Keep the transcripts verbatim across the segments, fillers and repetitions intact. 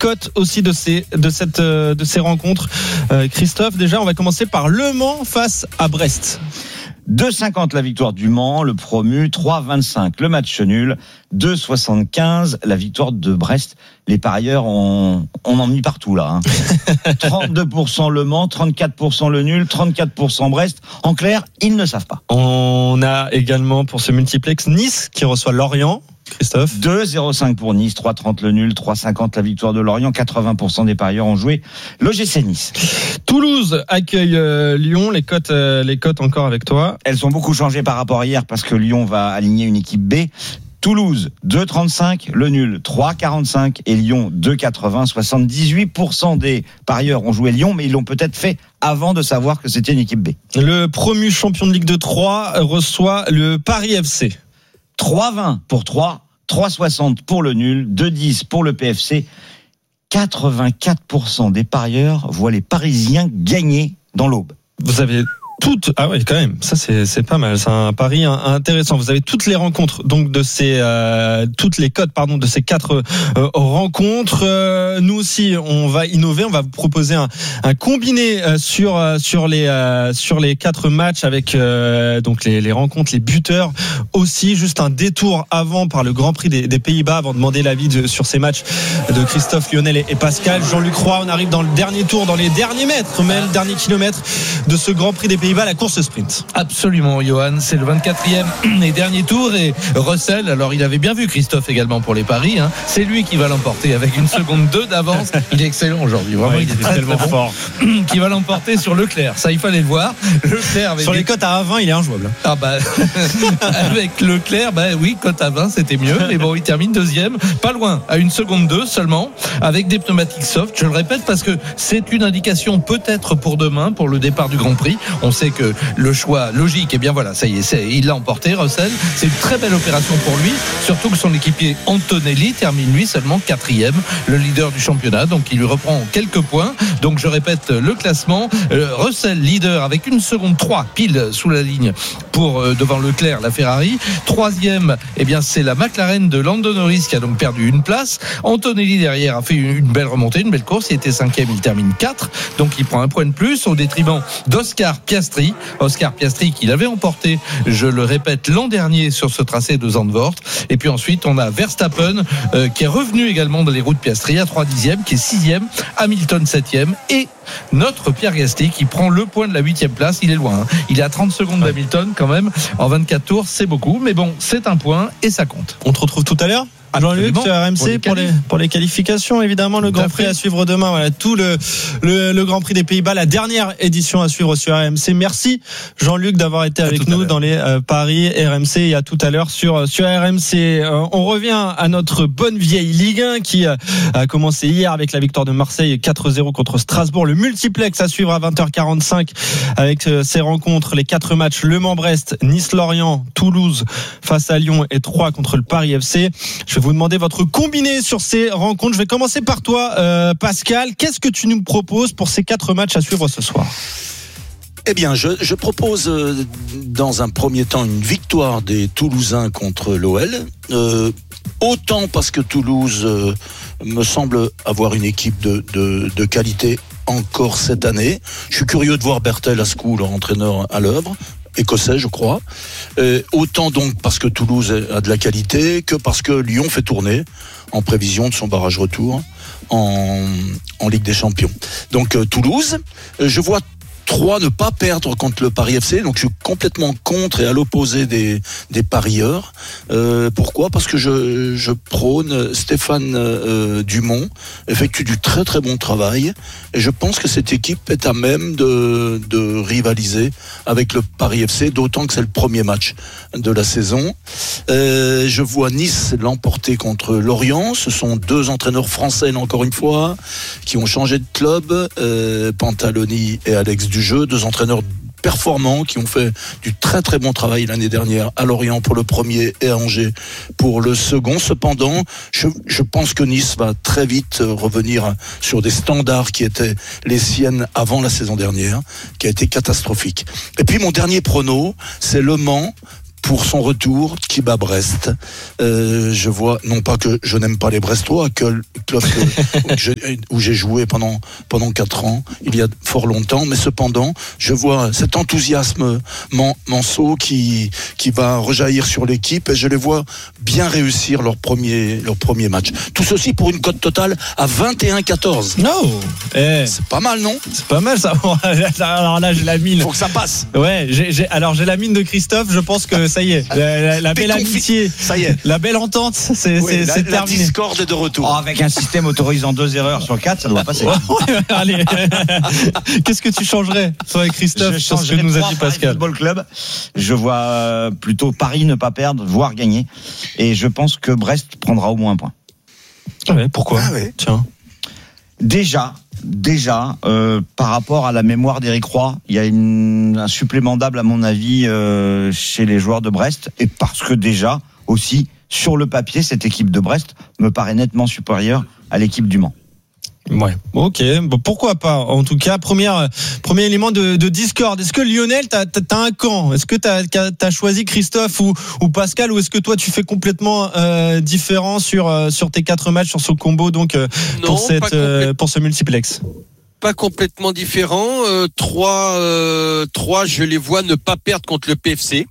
cotes aussi de ces, de cette, de ces rencontres. Euh, Christophe, déjà, on va commencer par Le Mans face à Brest. deux cinquante la victoire du Mans, le promu, trois vingt-cinq le match nul, deux soixante-quinze la victoire de Brest. Les parieurs, on, on en mis partout là. Hein. trente-deux pour cent Le Mans, trente-quatre pour cent le nul, trente-quatre pour cent Brest. En clair, ils ne savent pas. On a également pour ce multiplex Nice qui reçoit Lorient. Christophe. deux zéro cinq pour Nice, trois trente le nul, trois cinquante la victoire de Lorient, quatre-vingts pour cent des parieurs ont joué l'O G C Nice. Toulouse accueille euh, Lyon, les cotes euh, les cotes encore avec toi. Elles ont beaucoup changé par rapport à hier parce que Lyon va aligner une équipe B. Toulouse, deux trente-cinq, le nul, trois quarante-cinq et Lyon, deux quatre-vingts. soixante-dix-huit pour cent des parieurs ont joué Lyon, mais ils l'ont peut-être fait avant de savoir que c'était une équipe B. Le promu champion de Ligue deux trois reçoit le Paris F C. trois vingt pour trois, trois soixante pour le nul, deux dix pour le P F C. quatre-vingt-quatre pour cent des parieurs voient les Parisiens gagner dans l'Aube. Vous avez toutes, ah ouais, quand même, ça c'est c'est pas mal, c'est un pari intéressant. Vous avez toutes les rencontres donc de ces euh, toutes les cotes pardon de ces quatre euh, rencontres. Euh, nous aussi, on va innover, on va vous proposer un, un combiné euh, sur euh, sur les euh, sur les quatre matchs avec euh, donc les, les rencontres, les buteurs aussi. Juste un détour avant par le Grand Prix des, des Pays-Bas avant de demander l'avis de, sur ces matchs de Christophe, Lionel et, et Pascal. Jean-Luc Roy, on arrive dans le dernier tour, dans les derniers mètres, même le dernier kilomètre de ce Grand Prix des Pays-Bas, la course sprint. Absolument, Johan, c'est le vingt-quatrième et dernier tour et Russell, alors il avait bien vu Christophe également pour les paris, hein. C'est lui qui va l'emporter avec une seconde deux d'avance. Il est excellent aujourd'hui, vraiment, ouais, il, il est très, tellement très bon. fort. Qui va l'emporter sur Leclerc, ça il fallait le voir. Leclerc avec sur les des... cotes à un vingt, il est injouable. Ah bah avec Leclerc, bah oui, cote à vingt, c'était mieux, mais bon, il termine deuxième, pas loin, à une seconde deux seulement, avec des pneumatiques soft. Je le répète parce que c'est une indication peut-être pour demain, pour le départ du Grand Prix. On sait que le choix logique, et eh bien voilà, ça y est, c'est, il l'a emporté, Russell. C'est une très belle opération pour lui, surtout que son équipier Antonelli termine lui seulement quatrième, le leader du championnat, donc il lui reprend quelques points. Donc je répète le classement, euh, Russell leader avec une seconde trois pile sous la ligne pour euh, devant Leclerc, la Ferrari. Troisième, eh bien c'est la McLaren de Lando Norris qui a donc perdu une place. Antonelli derrière a fait une, une belle remontée, une belle course, il était cinquième, il termine quatre, donc il prend un point de plus au détriment d'Oscar Piastri. Oscar Piastri qui l'avait emporté, je le répète, l'an dernier sur ce tracé de Zandvoort. Et puis ensuite on a Verstappen euh, qui est revenu également dans les roues de Piastri à trois dixièmes, qui est sixième, Hamilton septième et notre Pierre Gasly qui prend le point de la huitième place. Il est loin, hein. Il est à trente secondes d'Hamilton quand même en vingt-quatre tours, c'est beaucoup, mais bon, c'est un point et ça compte. On te retrouve tout à l'heure Jean-Luc sur R M C pour les, pour les, pour les qualifications, évidemment, le Grand Prix à suivre demain. Voilà, tout le, le, le Grand Prix des Pays-Bas, la dernière édition à suivre sur R M C. Merci Jean-Luc d'avoir été à avec nous dans les euh, paris R M C et à tout à l'heure sur, sur R M C. Euh, on revient à notre bonne vieille Ligue un qui euh, a commencé hier avec la victoire de Marseille quatre zéro contre Strasbourg. Le multiplex à suivre à vingt heures quarante-cinq avec euh, ces rencontres, les quatre matchs: Le Mans-Brest, Nice-Lorient, Toulouse face à Lyon et Troyes contre le Paris F C. Je vais vous demander votre combiné sur ces rencontres. Je vais commencer par toi, euh, Pascal. Qu'est-ce que tu nous proposes pour ces quatre matchs à suivre ce soir ? Eh bien, je, je propose euh, dans un premier temps une victoire des Toulousains contre l'O L. Euh, autant parce que Toulouse euh, me semble avoir une équipe de, de, de qualité encore cette année. Je suis curieux de voir Bertel Ascou, leur entraîneur, à l'œuvre. Écossais, je crois. Euh, autant donc parce que Toulouse a de la qualité que parce que Lyon fait tourner en prévision de son barrage retour en, en Ligue des Champions. Donc euh, Toulouse, euh, je vois Troyes ne pas perdre contre le Paris F C, donc je suis complètement contre et à l'opposé des, des parieurs. Euh, pourquoi ? Parce que je, je prône Stéphane euh, Dumont, effectue du très très bon travail et je pense que cette équipe est à même de, de rivaliser avec le Paris F C, d'autant que c'est le premier match de la saison. Euh, je vois Nice l'emporter contre Lorient. Ce sont deux entraîneurs français, là, encore une fois, qui ont changé de club, euh, Pantaloni et Alex Dujeu, deux entraîneurs performants qui ont fait du très très bon travail l'année dernière à Lorient pour le premier et à Angers pour le second. Cependant, je, je pense que Nice va très vite revenir sur des standards qui étaient les siennes avant la saison dernière, qui a été catastrophique. Et puis mon dernier prono, c'est Le Mans pour son retour qui bat Brest. Euh, je vois, non pas que je n'aime pas les Brestois, que le club que, où, j'ai, où j'ai joué pendant pendant quatre ans, il y a fort longtemps, mais cependant, je vois cet enthousiasme man, manceau qui qui va rejaillir sur l'équipe et je les vois bien réussir leur premier leur premier match. Tout ceci pour une cote totale à vingt et un quatorze. Non, eh. C'est pas mal, non? C'est pas mal ça. Alors là, j'ai la mine. Faut que ça passe. Ouais, j'ai, j'ai, alors j'ai la mine de Christophe. Je pense que ça y est, la, la, la belle amitié, ça y est, la belle entente, c'est, oui, c'est, la, c'est la terminé. discorde est de retour. Oh, avec un système autorisant deux erreurs sur quatre, ça doit passer. Ouais, ouais, allez. Qu'est-ce que tu changerais, toi et Christophe, je sur ce que nous a dit Pascal? Football Club. Je vois plutôt Paris ne pas perdre, voire gagner. Et je pense que Brest prendra au moins un point. Ah ouais, pourquoi? Ah ouais. Tiens. Déjà, déjà, euh, par rapport à la mémoire d'Éric Roy, il y a une, un supplément d'âme à mon avis euh, chez les joueurs de Brest, et parce que déjà aussi sur le papier, cette équipe de Brest me paraît nettement supérieure à l'équipe du Mans. Ouais, ok, bon, pourquoi pas. En tout cas, première, premier élément de, de discorde. Est-ce que Lionel, t'as, t'as un camp? Est-ce que t'as, t'as choisi Christophe ou, ou Pascal, ou est-ce que toi tu fais complètement euh, différent sur euh, sur tes quatre matchs, sur ce combo donc euh, non, pour cette euh, pour ce multiplex? Pas complètement différent. Euh, trois, euh, trois, je les vois ne pas perdre contre le P F C.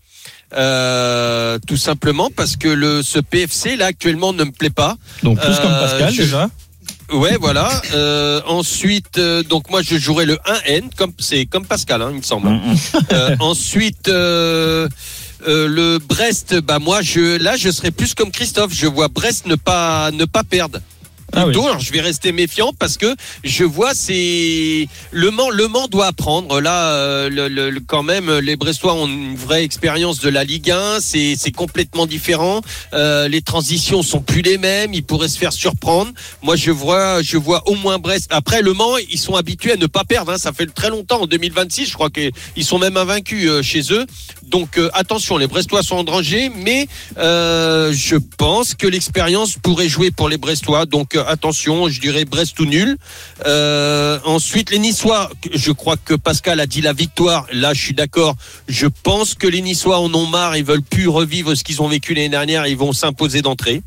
Euh, tout simplement parce que le ce P F C là actuellement ne me plaît pas. Donc plus euh, comme Pascal je... déjà. Ouais, voilà. Euh, ensuite, euh, donc moi je jouerai le un N, comme c'est comme Pascal, hein, il me semble. euh, ensuite, euh, euh, le Brest, bah moi je là je serai plus comme Christophe. Je vois Brest ne pas ne pas perdre. Ah oui. Alors, je vais rester méfiant parce que je vois c'est le Mans le Mans doit apprendre là euh, le, le, quand même les Brestois ont une vraie expérience de la Ligue un, c'est c'est complètement différent, euh, les transitions sont plus les mêmes, ils pourraient se faire surprendre. Moi je vois je vois au moins Brest. Après le Mans, ils sont habitués à ne pas perdre, hein. Ça fait très longtemps, en deux mille vingt-six, je crois qu'ils sont même invaincus euh, chez eux. Donc euh, attention, les Brestois sont en danger, mais euh, je pense que l'expérience pourrait jouer pour les Brestois. Donc euh, attention, je dirais Brest ou nul. Euh, ensuite, les Niçois, je crois que Pascal a dit la victoire. Là, je suis d'accord. Je pense que les Niçois en ont marre. Ils veulent plus revivre ce qu'ils ont vécu l'année dernière. Ils vont s'imposer d'entrée.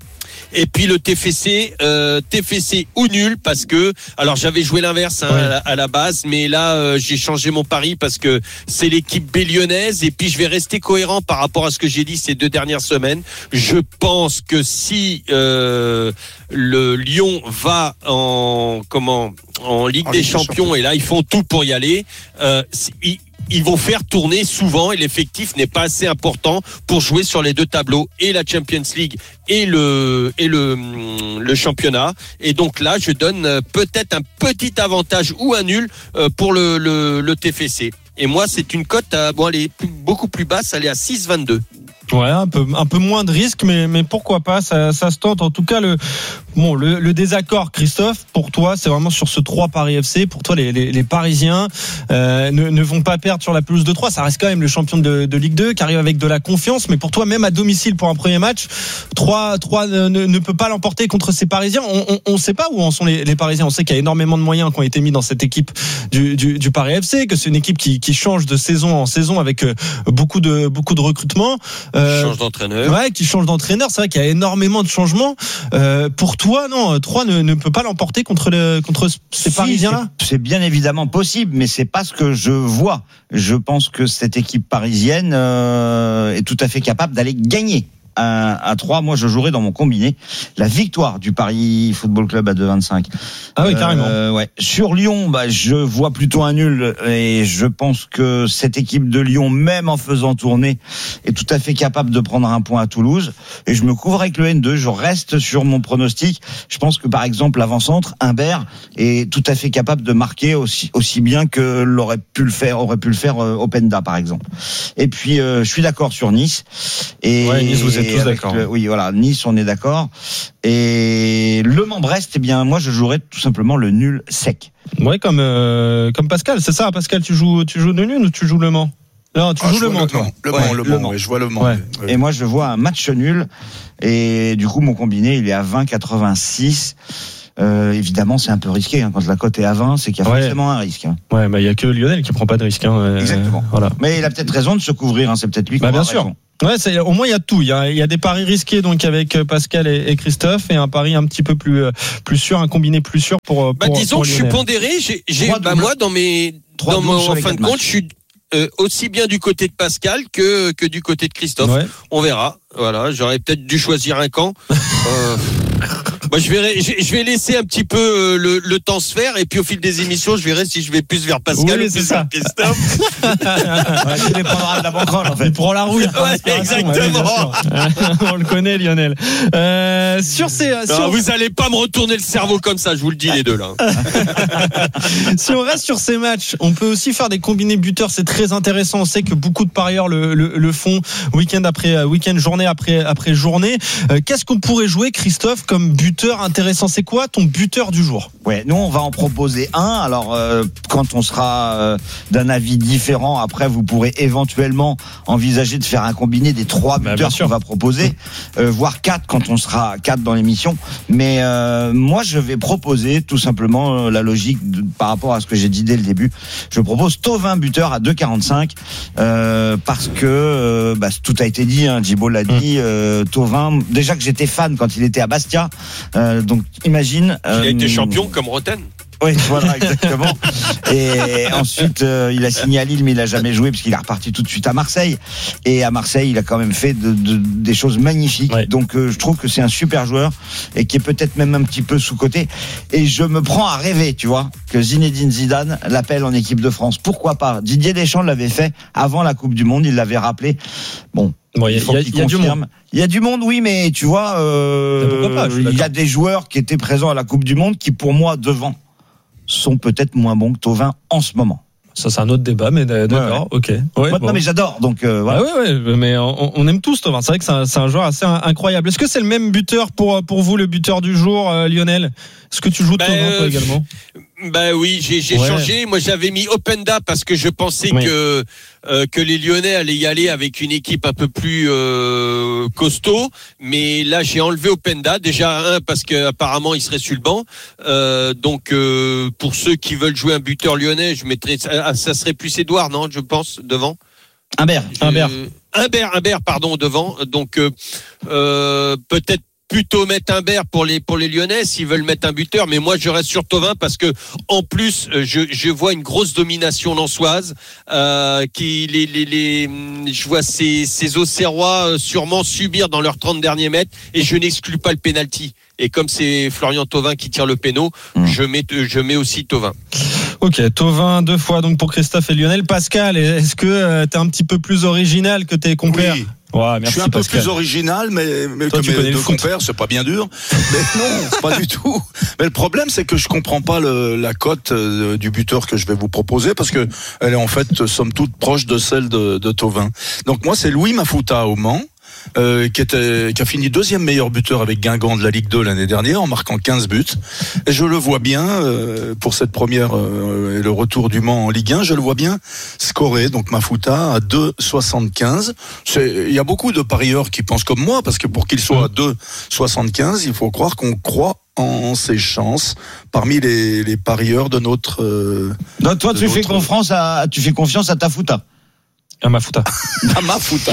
Et puis le T F C, euh, T F C ou nul parce que, alors j'avais joué l'inverse hein, ouais. à, la, à la base, mais là euh, j'ai changé mon pari parce que c'est l'équipe bélyonnaise et puis je vais rester cohérent par rapport à ce que j'ai dit ces deux dernières semaines. Je pense que si euh, le Lyon va en comment en Ligue en des Ligue Champions, Champions et là ils font tout pour y aller, euh, ils, ils vont faire tourner souvent et l'effectif n'est pas assez important pour jouer sur les deux tableaux et la Champions League et le et le le championnat. Et donc là, je donne peut-être un petit avantage ou un nul pour le le, le T F C. Et moi, c'est une cote à, bon, elle est plus, beaucoup plus basse, elle est à six virgule vingt-deux. Ouais, un peu, un peu moins de risque, mais, mais pourquoi pas, ça, ça se tente. En tout cas, le, bon, le, le désaccord, Christophe, pour toi, c'est vraiment sur ce trois Paris F C. Pour toi, les, les, les Parisiens euh, ne, ne vont pas perdre sur la pelouse de Troyes. Ça reste quand même le champion de, de Ligue deux qui arrive avec de la confiance. Mais pour toi, même à domicile pour un premier match, Troyes, Troyes ne, ne peut pas l'emporter contre ces Parisiens. On ne sait pas où en sont les, les Parisiens. On sait qu'il y a énormément de moyens qui ont été mis dans cette équipe du, du, du Paris F C, que c'est une équipe qui, qui change de saison en saison avec beaucoup de, beaucoup de recrutement. Euh, change d'entraîneur. Ouais, qui change d'entraîneur. C'est vrai qu'il y a énormément de changements. Euh, pour toi, non, Troyes ne, ne peut pas l'emporter contre le, contre ces si, Parisiens-là. C'est, c'est bien évidemment possible, mais c'est pas ce que je vois. Je pense que cette équipe parisienne euh, est tout à fait capable d'aller gagner. À trois, moi je jouerai dans mon combiné la victoire du Paris Football Club à deux virgule vingt-cinq. Ah oui, carrément. Euh, ouais. Sur Lyon, bah, je vois plutôt un nul et je pense que cette équipe de Lyon, même en faisant tourner, est tout à fait capable de prendre un point à Toulouse. Et je me couvre avec le N deux, je reste sur mon pronostic. Je pense que par exemple l'avant-centre, Humbert, est tout à fait capable de marquer aussi, aussi bien que l'aurait pu le faire, aurait pu le faire euh, Openda par exemple. Et puis euh, je suis d'accord sur Nice. Et ouais, Nice, vous êtes tous d'accord. Le, oui, voilà, Nice, on est d'accord. Et Le Mans-Brest, eh bien, moi, je jouerais tout simplement le nul sec. Ouais, comme euh, comme Pascal, c'est ça, Pascal, tu joues tu joues le nul ou tu joues le Mans? Non, tu ah, joues le Mans, toi. Le Mans, ouais, le, le Mans, ouais, je vois le Mans. Ouais. Ouais. Et moi, je vois un match nul. Et du coup, mon combiné, il est à vingt virgule quatre-vingt-six. Euh, évidemment, c'est un peu risqué hein, quand la cote est à vingt, c'est qu'il y a ouais. forcément un risque. Hein. Ouais, mais il y a que Lionel qui prend pas de risque. Hein, Exactement. Euh, voilà. Mais il a peut-être raison de se couvrir. Hein, c'est peut-être lui qui bah, a bien raison. sûr. Ouais, c'est, au moins il y a tout. Il y a, il y a des paris risqués donc avec Pascal et, et Christophe et un pari un petit peu plus plus sûr, un combiné plus sûr pour. pour bah disons pour que je suis pondéré. J'ai, j'ai bah moi dans mes dans mon en fin de compte, je suis euh, aussi bien du côté de Pascal que que du côté de Christophe. Ouais. On verra. Voilà, j'aurais peut-être dû choisir un camp. euh, Bah, je verrai, je, je vais laisser un petit peu euh, le, le temps se faire et puis au fil des émissions, je verrai si je vais plus vers Pascal oui, ou plus ça. vers Christophe. ouais, tu dépendras de la banquerolle en fait. Il prend la rouille. Ouais, exactement. On le connaît, Lionel. Euh, sur ces, sur... Alors, vous allez pas me retourner le cerveau comme ça, je vous le dis les deux là. Si on reste sur ces matchs, on peut aussi faire des combinés buteurs. C'est très intéressant. On sait que beaucoup de parieurs le, le, le font week-end après week-end, journée après après journée. Euh, qu'est-ce qu'on pourrait jouer, Christophe, comme buteur intéressant? C'est quoi ton buteur du jour? Ouais, nous on va en proposer un. Alors euh, quand on sera euh, d'un avis différent, après vous pourrez éventuellement envisager de faire un combiné des trois buteurs bah, qu'on va proposer, euh, voire quatre quand on sera quatre dans l'émission. Mais euh, moi je vais proposer tout simplement euh, la logique de, par rapport à ce que j'ai dit dès le début. Je propose Thauvin buteur à deux quarante-cinq euh, parce que euh, bah, tout a été dit. Hein, Djibo l'a dit. Euh, Thauvin, déjà que j'étais fan quand il était à Bastia. Euh, donc imagine. Euh, il a été champion comme Roten. Oui, voilà, exactement. Et ensuite, euh, il a signé à Lille, mais il a jamais joué parce qu'il est reparti tout de suite à Marseille. Et à Marseille, il a quand même fait de, de, des choses magnifiques. Ouais. Donc, euh, je trouve que c'est un super joueur et qui est peut-être même un petit peu sous-coté. Et je me prends à rêver, tu vois, que Zinedine Zidane l'appelle en équipe de France. Pourquoi pas? Didier Deschamps l'avait fait avant la Coupe du Monde. Il l'avait rappelé. Bon. Bon, il y a, y a du monde. Il y a du monde, oui, mais tu vois, euh, il y a des joueurs qui étaient présents à la Coupe du Monde qui, pour moi, devant, sont peut-être moins bons que Thauvin en ce moment. Ça, c'est un autre débat, mais d'accord, ouais, ouais. ok. Ouais, bon. Non, mais j'adore, donc euh, voilà. Ah ouais, ouais, mais on, on aime tous Thauvin. C'est vrai que c'est un, c'est un joueur assez incroyable. Est-ce que c'est le même buteur pour pour vous, le buteur du jour, euh, Lionel? Est-ce que tu joues Thauvin ben, toi également? Bah oui, j'ai, j'ai ouais. changé. Moi, j'avais mis Openda parce que je pensais oui. que euh, que les Lyonnais allaient y aller avec une équipe un peu plus euh, costaud. Mais là, j'ai enlevé Openda. Déjà un parce que apparemment il serait sur le banc. Euh, donc euh, pour ceux qui veulent jouer un buteur lyonnais, je mettrais ça, ça serait plus Edouard, non? Je pense devant. Humbert. Humbert. Humbert, Humbert, pardon, devant. Donc euh, euh, peut-être plutôt mettre Humbert pour les pour les Lyonnais s'ils veulent mettre un buteur, mais moi je reste sur Thauvin parce que en plus je je vois une grosse domination lensoise euh, qui les les les je vois ces ces Auxerrois sûrement subir dans leurs trente derniers mètres et je n'exclus pas le penalty. Et comme c'est Florian Thauvin qui tire le péno, mmh. je mets je mets aussi Thauvin. Ok, Thauvin deux fois donc pour Christophe et Lionel. Pascal, est-ce que euh, t'es un petit peu plus original que tes compères? Oui. Ouais, merci, je suis un Pascal. peu plus original, mais, mais Toi, que mes deux compères, c'est pas bien dur. Mais non, pas du tout. Mais le problème, c'est que je comprends pas le, la cote euh, du buteur que je vais vous proposer, parce que elle est en fait, somme toute, proche de celle de, de Thauvin. Donc moi, c'est Louis Mafuta au Mans. Euh, qui, était, qui a fini deuxième meilleur buteur avec Guingamp de la Ligue deux l'année dernière en marquant quinze buts. Et je le vois bien euh, pour cette première euh, et le retour du Mans en Ligue un, je le vois bien scorer. Donc Mafuta à deux soixante-quinze. C'est, il y a beaucoup de parieurs qui pensent comme moi, parce que pour qu'il soit à deux soixante-quinze, il faut croire qu'on croit en ses chances parmi les, les parieurs de notre. Euh, Donc toi, tu notre... fais confiance à, tu fais confiance à Tafuta. À Mafuta. À Mafuta.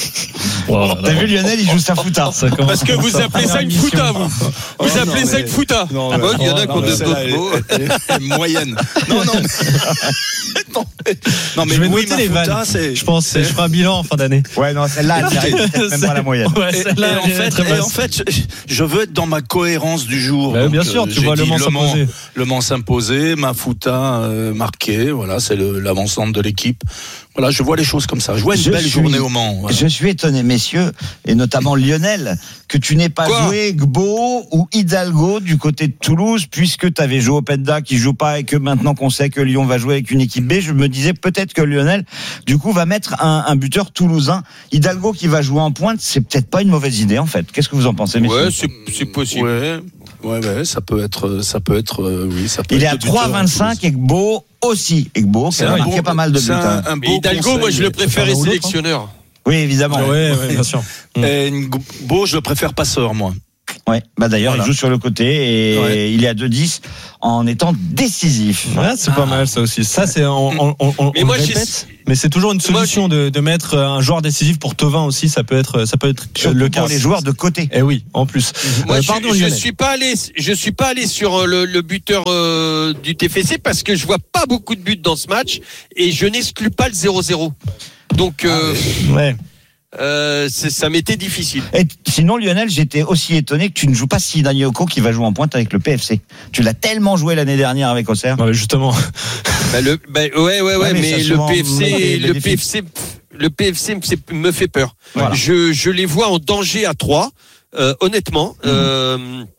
Wow, T'as vu Lionel, il joue sa fouta. Parce que vous appelez ça une fouta, vous. Vous oh, appelez non, ça mais... une fouta. Non, mais... bon, il y en a qui ont d'autres mots. Moyenne. Non, non. Mais... non, mais... non, mais je vais oui, noter les vannes. C'est... Je pense que je ferai un bilan en fin d'année. Ouais, non, celle-là, elle arrive même pas la moyenne. Ouais, celle-là, et, et en fait, et en fait, je veux être dans ma cohérence du jour. Bah, donc, bien sûr, tu vois le Mans s'imposer. Le Mans s'imposer, Mafuta euh, marqué. Voilà, c'est le, l'avancante de l'équipe. Voilà, je vois les choses comme ça. Je vois une je belle suis, journée au Mans. Voilà. Je suis étonné, messieurs, et notamment Lionel, que tu n'aies pas Quoi joué Gbo ou Hidalgo du côté de Toulouse, puisque tu avais joué Openda qui joue pas et que maintenant qu'on sait que Lyon va jouer avec une équipe B, je me disais peut-être que Lionel, du coup, va mettre un, un buteur toulousain. Hidalgo qui va jouer en pointe, c'est peut-être pas une mauvaise idée en fait. Qu'est-ce que vous en pensez, messieurs? Ouais, c'est, c'est possible. Ouais. Ouais, ouais, ça peut être, ça peut être, euh, oui, ça peut Il être est à trois vingt-cinq et Gbo aussi. Et Gbo qui a marqué pas mal de buts. Un, un beau Hidalgo, conseil, moi, je le préférais sélectionneur. Oui, évidemment. Oui, oui, bien sûr. Et Gbo, je le préfère passeur, moi. Ouais, bah d'ailleurs, Voilà. il joue sur le côté et ouais. il est à deux dix en étant décisif. Ouais, c'est ah. pas mal ça aussi. Ça, c'est on, on, on, mais on moi, répète, mais c'est toujours une solution moi, de, de mettre un joueur décisif pour Thauvin aussi. Ça peut être, ça peut être surtout le cas pour les joueurs de côté. Et oui, en plus. Moi, euh, je, pardon, je suis pas allé, je suis pas allé sur le, le buteur euh, du T F C parce que je vois pas beaucoup de buts dans ce match et je n'exclus pas le zéro zéro. Donc, euh, ah, ouais. Euh, ça m'était difficile. Et sinon, Lionel, j'étais aussi étonné que tu ne joues pas Sidanioko qui va jouer en pointe avec le P F C. Tu l'as tellement joué l'année dernière avec Auxerre. Ouais, justement. Bah le, bah ouais, ouais, ouais, ouais, mais, mais le P F C, le P F C, le P F C me fait peur. Voilà. Je, je les vois en danger à trois, euh, honnêtement. Mmh. Euh,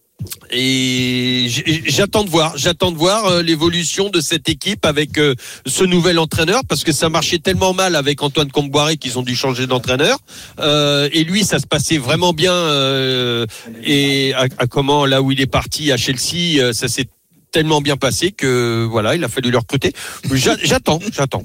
Et j'attends de voir, j'attends de voir euh, l'évolution de cette équipe avec euh, ce nouvel entraîneur, parce que ça marchait tellement mal avec Antoine Comboiré qu'ils ont dû changer d'entraîneur. Euh, et lui, ça se passait vraiment bien. Euh, et à, à comment là où il est parti à Chelsea, euh, ça s'est tellement bien passé que voilà, il a fallu le recruter. J'attends, j'attends.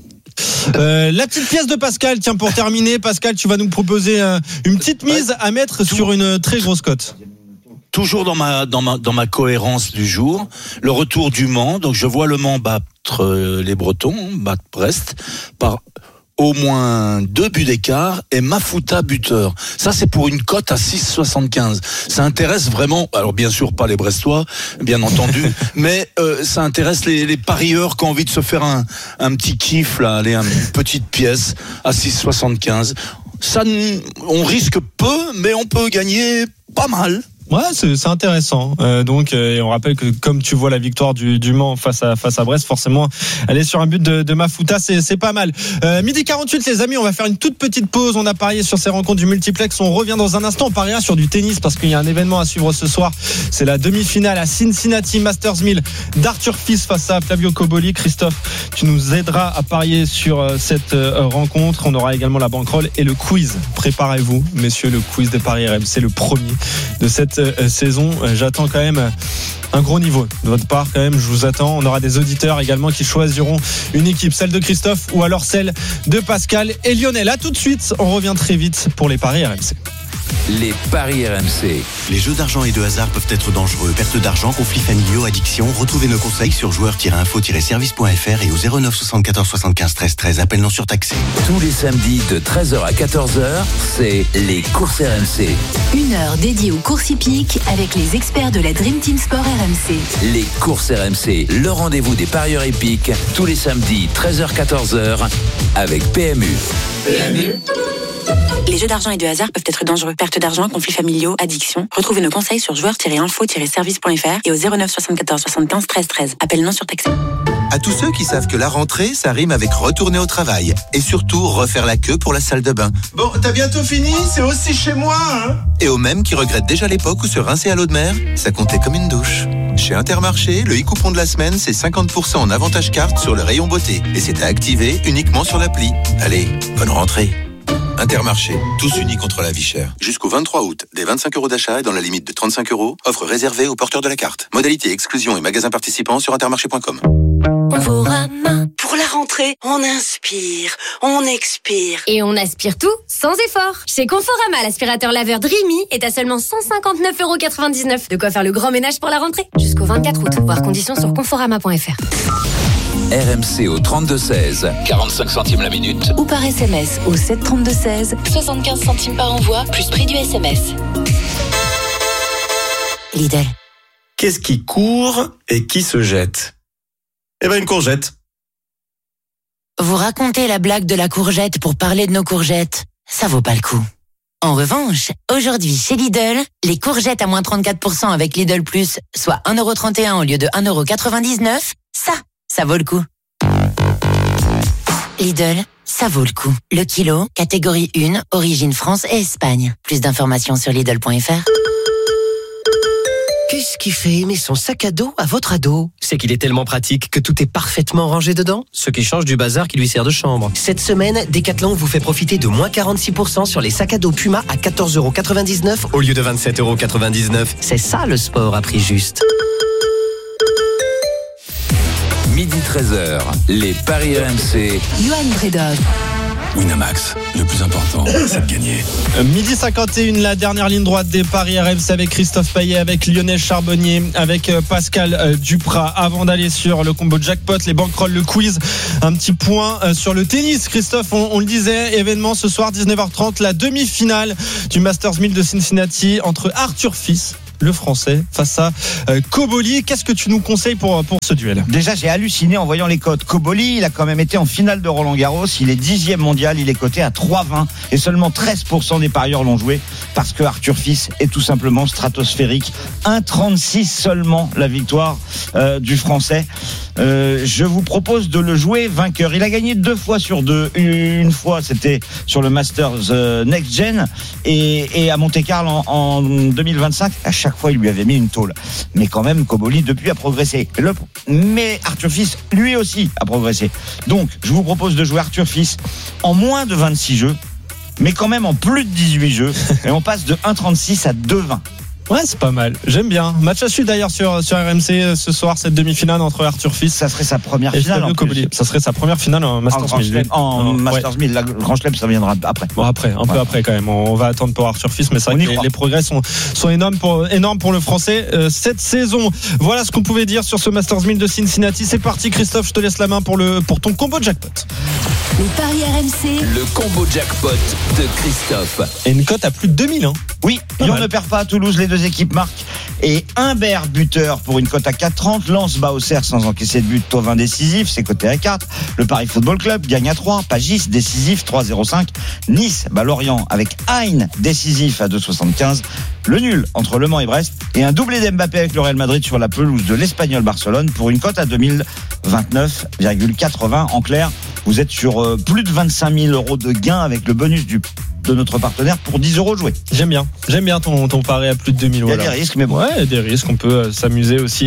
Euh, la petite pièce de Pascal, tiens, pour terminer, Pascal, tu vas nous proposer euh, une petite mise à mettre sur une très grosse cote. Toujours dans ma dans ma dans ma cohérence du jour, le retour du Mans. Donc je vois le Mans battre euh, les Bretons, battre Brest par au moins deux buts d'écart et Mafuta buteur. Ça c'est pour une cote à six virgule soixante-quinze. Ça intéresse vraiment, alors bien sûr pas les Brestois, bien entendu, mais euh, ça intéresse les, les parieurs qui ont envie de se faire un un petit kiff là, aller une petite pièce à six virgule soixante-quinze. Ça, on risque peu, mais on peut gagner pas mal. Ouais, c'est, c'est intéressant. Euh, donc, euh, et on rappelle que comme tu vois la victoire du, du Mans face à face à Brest, forcément, aller sur un but de, de Mafuta, c'est, c'est pas mal. Euh, midi quarante-huit, les amis, on va faire une toute petite pause. On a parié sur ces rencontres du multiplex. On revient dans un instant. On pariera sur du tennis parce qu'il y a un événement à suivre ce soir. C'est la demi-finale à Cincinnati Masters mille d'Arthur Fils face à Flavio Cobolli. Christophe, tu nous aideras à parier sur euh, cette euh, rencontre. On aura également la banquerolle et le quiz. Préparez-vous, messieurs, le quiz des paris R M. C'est le premier de cette Euh, saison. Euh, j'attends quand même un gros niveau de votre part quand même, je vous attends. On aura des auditeurs également qui choisiront une équipe, celle de Christophe ou alors celle de Pascal et Lionel. À tout de suite, on revient très vite pour les paris R M C. Les paris R M C. Les jeux d'argent et de hasard peuvent être dangereux. Perte d'argent, conflits familiaux, addiction. Retrouvez nos conseils sur joueurs tiret info tiret service point f r et au zéro neuf soixante-quatorze soixante-quinze treize treize. Appel non surtaxé. Tous les samedis de treize heures à quatorze heures, c'est les courses R M C. Une heure dédiée aux courses hippiques avec les experts de la Dream Team Sport R M C. Les courses R M C, le rendez-vous des parieurs hippiques, tous les samedis treize heures quatorze heures avec P M U. P M U. Les jeux d'argent et de hasard peuvent être dangereux. Perte d'argent, conflits familiaux, addiction. Retrouvez nos conseils sur joueurs tiret info tiret service point f r et au zéro neuf soixante-quatorze soixante-quinze treize treize. Appel non surtaxé. À tous ceux qui savent que la rentrée, ça rime avec retourner au travail. Et surtout, refaire la queue pour la salle de bain. Bon, t'as bientôt fini, c'est aussi chez moi, hein. Et aux mêmes qui regrettent déjà l'époque où se rincer à l'eau de mer, ça comptait comme une douche. Chez Intermarché, le e-coupon de la semaine, c'est cinquante pour cent en avantage carte sur le rayon beauté. Et c'est à activer uniquement sur l'appli. Allez, bonne rentrée. Intermarché, tous unis contre la vie chère. Jusqu'au vingt-trois août, des vingt-cinq euros d'achat et dans la limite de trente-cinq euros, offre réservée aux porteurs de la carte. Modalité, exclusion et magasins participants sur intermarché point com. Conforama. Pour la rentrée, on inspire, on expire. Et on aspire tout sans effort. Chez Conforama, l'aspirateur laveur Dreamy est à seulement cent cinquante-neuf euros quatre-vingt-dix-neuf. De quoi faire le grand ménage pour la rentrée. Jusqu'au vingt-quatre août. Voir conditions sur conforama point f r. R M C au trente-deux seize, quarante-cinq centimes la minute. Ou par S M S au sept trente-deux seize, soixante-quinze centimes par envoi, plus prix du S M S. Lidl. Qu'est-ce qui court et qui se jette ? Eh ben une courgette. Vous racontez la blague de la courgette pour parler de nos courgettes, ça vaut pas le coup. En revanche, aujourd'hui chez Lidl, les courgettes à moins trente-quatre pour cent avec Lidl Plus, soit un euro trente et un au lieu de un euro quatre-vingt-dix-neuf, ça, ça vaut le coup. Lidl, ça vaut le coup. Le kilo, catégorie un, origine France et Espagne. Plus d'informations sur Lidl point f r. Qu'est-ce qui fait aimer son sac à dos à votre ado ? C'est qu'il est tellement pratique que tout est parfaitement rangé dedans, ce qui change du bazar qui lui sert de chambre. Cette semaine, Decathlon vous fait profiter de moins quarante-six pour cent sur les sacs à dos Puma à quatorze euros quatre-vingt-dix-neuf au lieu de vingt-sept euros quatre-vingt-dix-neuf. C'est ça le sport à prix juste. Midi treize heures, les paris R M C. Yoann Bredov. Winamax, le plus important, c'est de gagner. Midi cinquante et un, la dernière ligne droite des paris R M C avec Christophe Payet, avec Lionel Charbonnier, avec Pascal Duprat. Avant d'aller sur le combo jackpot, les bankrolls, le quiz, un petit point sur le tennis. Christophe, on, on le disait, événement ce soir dix-neuf heures trente, la demi-finale du Masters mille de Cincinnati entre Arthur Fils, le français, face à euh, Koboli. Qu'est-ce que tu nous conseilles pour, pour ce duel? Déjà, j'ai halluciné en voyant les cotes. Koboli, il a quand même été en finale de Roland-Garros. Il est dixième mondial. Il est coté à trois vingt et seulement treize pour cent des parieurs l'ont joué parce que Arthur Fils est tout simplement stratosphérique. un trente-six seulement la victoire euh, du français. Euh, je vous propose de le jouer vainqueur. Il a gagné deux fois sur deux. Une fois, c'était sur le Masters euh, Next Gen et, et à Monte-Carlo en, en deux mille vingt-cinq. À chaque fois, il lui avait mis une tôle. Mais quand même, Koboli, depuis, a progressé. Le, mais Arthur Fils, lui aussi, a progressé. Donc, je vous propose de jouer Arthur Fils en moins de vingt-six jeux, mais quand même en plus de dix-huit jeux. Et on passe de un trente-six à deux vingt. Ouais, c'est pas mal. J'aime bien. Match à suivre d'ailleurs sur, sur R M C ce soir, cette demi-finale entre Arthur Fils. Ça serait sa première finale en plus. Ça serait sa première finale en Masters mille. En non, Masters ouais. mille, la Grand Chelem, ça viendra après. Bon, après, un ouais. peu après quand même. On va attendre pour Arthur Fils, mais c'est vrai que les, les progrès sont, sont énormes pour, énormes pour le français euh, cette saison. Voilà ce qu'on pouvait dire sur ce Masters mille de Cincinnati. C'est parti, Christophe, je te laisse la main pour, le, pour ton combo jackpot. Les paris R M C. Le combo jackpot de Christophe. Et une cote à plus de deux mille. Hein. Oui, Lyon ne perd pas à Toulouse, les deux équipes marquent. Et Humbert buteur pour une cote à quatre trente. Lens bat Auxerre sans encaisser de but. Thauvin décisif, c'est coté à quatre. Le Paris Football Club gagne à trois. Pagis décisif, trois zéro cinq. Nice bat Lorient avec Hein décisif à deux soixante-quinze. Le nul entre Le Mans et Brest. Et un doublé d'Mbappé avec le Real Madrid sur la pelouse de l'Espagnol Barcelone pour une cote à deux mille vingt-neuf virgule quatre-vingts. En clair, vous êtes sur plus de vingt-cinq mille euros de gains avec le bonus du de notre partenaire pour dix euros joués. J'aime bien, j'aime bien ton, ton pari à plus de deux mille. Il y a voilà. des risques, mais bon. Ouais, il y a des risques. On peut euh, s'amuser aussi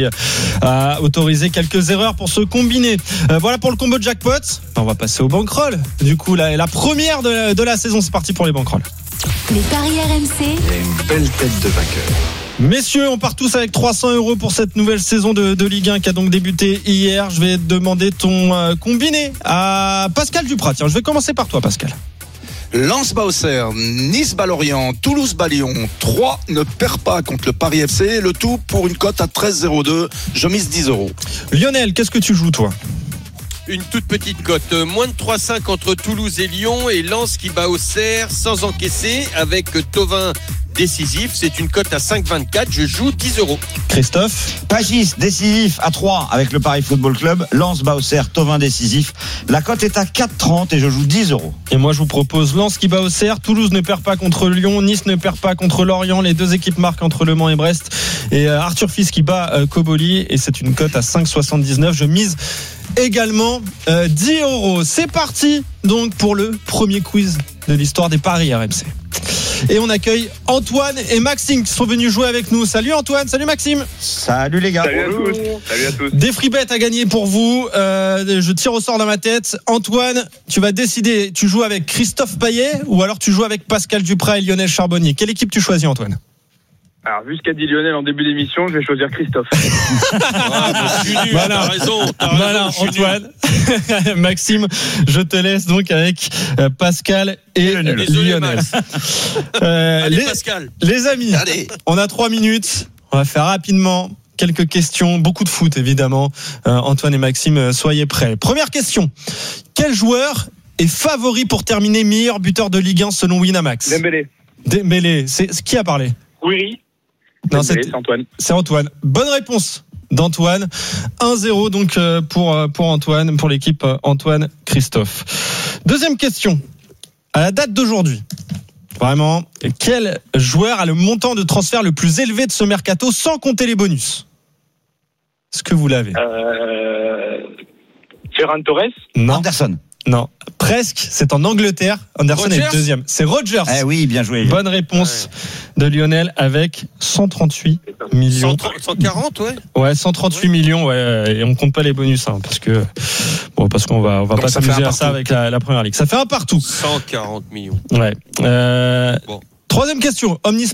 à autoriser quelques erreurs pour se combiner. Euh, voilà pour le combo jackpot. On va passer au bankroll. Du coup, la, la première de la, de la saison, c'est parti pour les bankrolls. Les paris R M C. Il y a une belle tête de vainqueur. Messieurs, on part tous avec trois cents euros pour cette nouvelle saison de, de Ligue un qui a donc débuté hier. Je vais demander ton euh, combiné à Pascal Duprat. Tiens, je vais commencer par toi, Pascal. Lens bat Auxerre, Nice bat Lorient, Toulouse bat Lyon. trois ne perd pas contre le Paris F C. Le tout pour une cote à treize zéro deux. Je mise dix euros. Lionel, qu'est-ce que tu joues, toi? Une toute petite cote, moins de trois virgule cinq entre Toulouse et Lyon, et Lens qui bat Auxerre sans encaisser avec Thauvin décisif. C'est une cote à cinq virgule vingt-quatre. Je joue dix euros. Christophe? Pagis décisif à trois avec le Paris Football Club. Lens bat Auxerre, Thauvin décisif. La cote est à quatre trente et je joue dix euros. Et moi je vous propose Lens qui bat Auxerre. Toulouse ne perd pas contre Lyon. Nice ne perd pas contre Lorient. Les deux équipes marquent entre Le Mans et Brest. Et euh, Arthur Fils qui bat euh, Koboli. Et c'est une cote à cinq virgule soixante-dix-neuf. Je mise également euh, dix euros. C'est parti donc pour le premier quiz de l'histoire des paris R M C. Et on accueille Antoine et Maxime qui sont venus jouer avec nous. Salut Antoine, salut Maxime. Salut les gars. Salut à tous. Salut à tous. Des free bets à gagner pour vous. Euh, je tire au sort dans ma tête. Antoine, tu vas décider. Tu joues avec Christophe Payet ou alors tu joues avec Pascal Duprat et Lionel Charbonnier. Quelle équipe tu choisis, Antoine? Alors, vu ce qu'a dit Lionel en début d'émission, je vais choisir Christophe. Ah, je suis nul, voilà. T'as raison. T'as voilà, raison, Antoine. Maxime, je te laisse donc avec Pascal et Désolé, Lionel. Euh, Allez, les, Pascal. Les amis, Allez. On a trois minutes. On va faire rapidement quelques questions. Beaucoup de foot, évidemment. Euh, Antoine et Maxime, soyez prêts. Première question. Quel joueur est favori pour terminer meilleur buteur de Ligue un selon Winamax? Dembélé. Dembélé. C'est qui a parlé? Oui. Non, c'est Antoine. C'est Antoine. Bonne réponse d'Antoine. un zéro donc pour, pour Antoine, pour l'équipe Antoine Christophe. Deuxième question. À la date d'aujourd'hui, vraiment, quel joueur a le montant de transfert le plus élevé de ce mercato sans compter les bonus? Est-ce que vous l'avez? euh, Ferran Torres? Non. Anderson? Non, presque. C'est en Angleterre. Anderson Rogers est deuxième. C'est Rogers. Eh oui, bien joué. Bonne réponse ouais. de Lionel avec cent trente-huit millions. cent quarante, ouais. Ouais, cent trente-huit ouais. millions, ouais. Et on compte pas les bonus, hein, parce que bon, parce qu'on va, on va Donc pas s'amuser à ça avec la, la première ligue. Ça fait un partout. cent quarante millions. Ouais. Euh, bon. Troisième question. Omnisport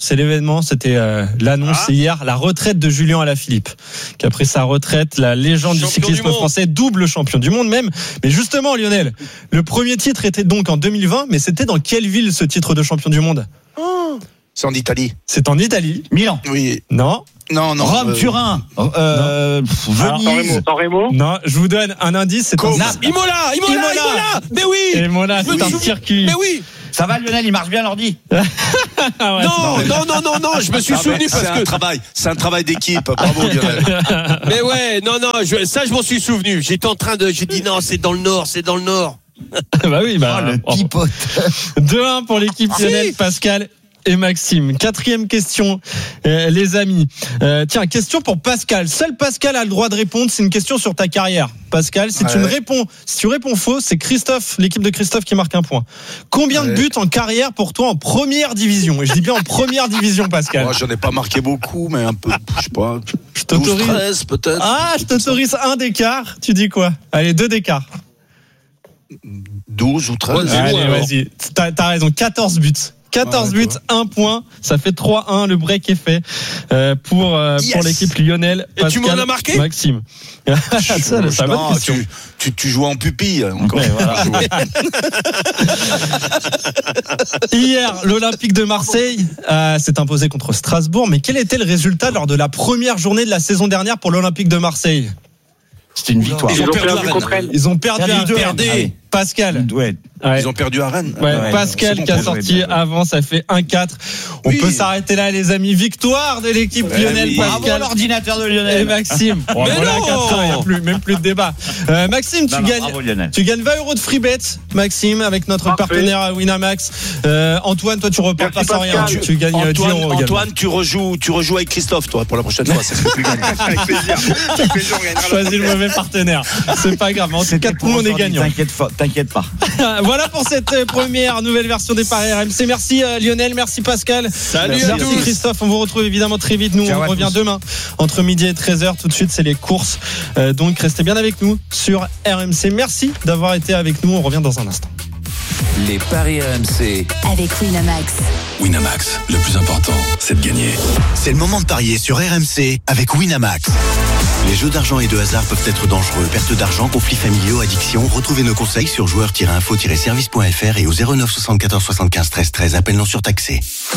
c'est l'événement, c'était euh, l'annonce Ah. hier, la retraite de Julien Alaphilippe, qui a pris sa retraite, la légende Champion du cyclisme du monde. français, double champion du monde même. Mais justement, Lionel, le premier titre était donc en deux mille vingt, mais c'était dans quelle ville ce titre de champion du monde? C'est en Italie. C'est en Italie. Milan. Oui. Non. Non, non. Rome, euh, Turin, euh, pff, Venise. San Remo. Non, je vous donne un indice, c'est Comme. en Imola, Imola, Imola. Imola, mais oui. Et Mola, Je me c'est un souviens- circuit. Mais oui. Ça va, Lionel, il marche bien l'ordi. Ah ouais, Non, non, non, non, non, je me suis Ah, mais souvenu c'est parce un que. travail, c'est un travail d'équipe. Bravo Lionel. Mais ouais, non, non, je- ça je m'en suis souvenu. J'étais en train de, j'ai dit non, c'est dans le nord, c'est dans le nord. bah oui, bah. Oh, le bravo. pipote. deux un pour l'équipe Ah, Lionel, si. Pascal et Maxime. Quatrième question, euh, les amis. Euh, tiens, question pour Pascal. Seul Pascal a le droit de répondre. C'est une question sur ta carrière. Pascal, si tu Ouais. me réponds, si tu réponds faux, c'est Christophe, l'équipe de Christophe qui marque un point. Combien de Ouais. buts en carrière pour toi en première division? Et je dis bien en première division, Pascal. Moi, j'en ai pas marqué beaucoup, mais un peu, je sais pas. Je t'autorise. douze, treize peut-être. Ah, je t'autorise un d'écart. Tu dis quoi? Allez, deux d'écart. douze ou treize. Ouais, c'est Allez, bon, alors. vas-y. T'as, t'as raison. quatorze buts. quatorze Ouais, buts, toi. un point. Ça fait trois un. Le break est fait euh, pour, euh, Yes. pour l'équipe Lionel. Et tu Pascal, m'en as marqué Maxime. ça, c'est la bonne Non, question. tu, tu, tu joues en pupille. Encore. Ouais, voilà. Hier, l'Olympique de Marseille euh, s'est imposé contre Strasbourg. Mais quel était le résultat lors de la première journée de la saison dernière pour l'Olympique de Marseille? C'était une victoire. Ils ont perdu à perdu Rennes. contre Rennes. Ils ont perdu Perdu à deux, Rennes. allez. Pascal. Ouais. Ouais. Ils ont perdu à Rennes. Ouais, Ouais, Pascal c'est bon, qui a bien sorti joué, bien joué. avant, ça fait un quatre. On Oui. peut s'arrêter là, les amis. Victoire de l'équipe Ouais, Lionel, oui. Bravo Pascal l'ordinateur de et Lionel. Maxime. Bon, Mais voilà, non. quatre un, il n'y a plus, même plus de débat. Euh, Maxime, tu Non, non, gagnes. bravo, Lionel. Tu gagnes vingt euros de free bet, Maxime, avec notre Parfait. partenaire à Winamax. Euh, Antoine, toi, tu repars Merci, pas sans rien. Pascal. Tu, tu gagnes euh, dix Antoine, euros également. Antoine, tu rejoues, tu rejoues avec Christophe, toi, pour la prochaine fois. C'est ce que tu gagnes. Avec plaisir. Avec plaisir, on gagnera la Choisis le mauvais partenaire. C'est pas grave. Mais en tout cas, tout le monde est gagnant. T'inquiète, fa- t'inquiète pas. Voilà pour cette euh, première nouvelle version des paris R M C. Merci euh, Lionel, merci Pascal. Salut merci à tous. Christophe, on vous retrouve évidemment très vite. Nous, Ciao on à revient tous. demain entre midi et treize heures. Tout de suite, c'est les courses. Euh, donc, restez bien avec nous sur R M C. Merci d'avoir été avec nous. On revient dans un instant. Les paris R M C. Avec Winamax. Winamax, le plus important, c'est de gagner. C'est le moment de parier sur R M C avec Winamax. Les jeux d'argent et de hasard peuvent être dangereux. Perte d'argent, conflits familiaux, addiction. Retrouvez nos conseils sur joueurs tiret info tiret service point f r et au zéro neuf soixante-quatorze soixante-quinze treize treize. Appel non surtaxé.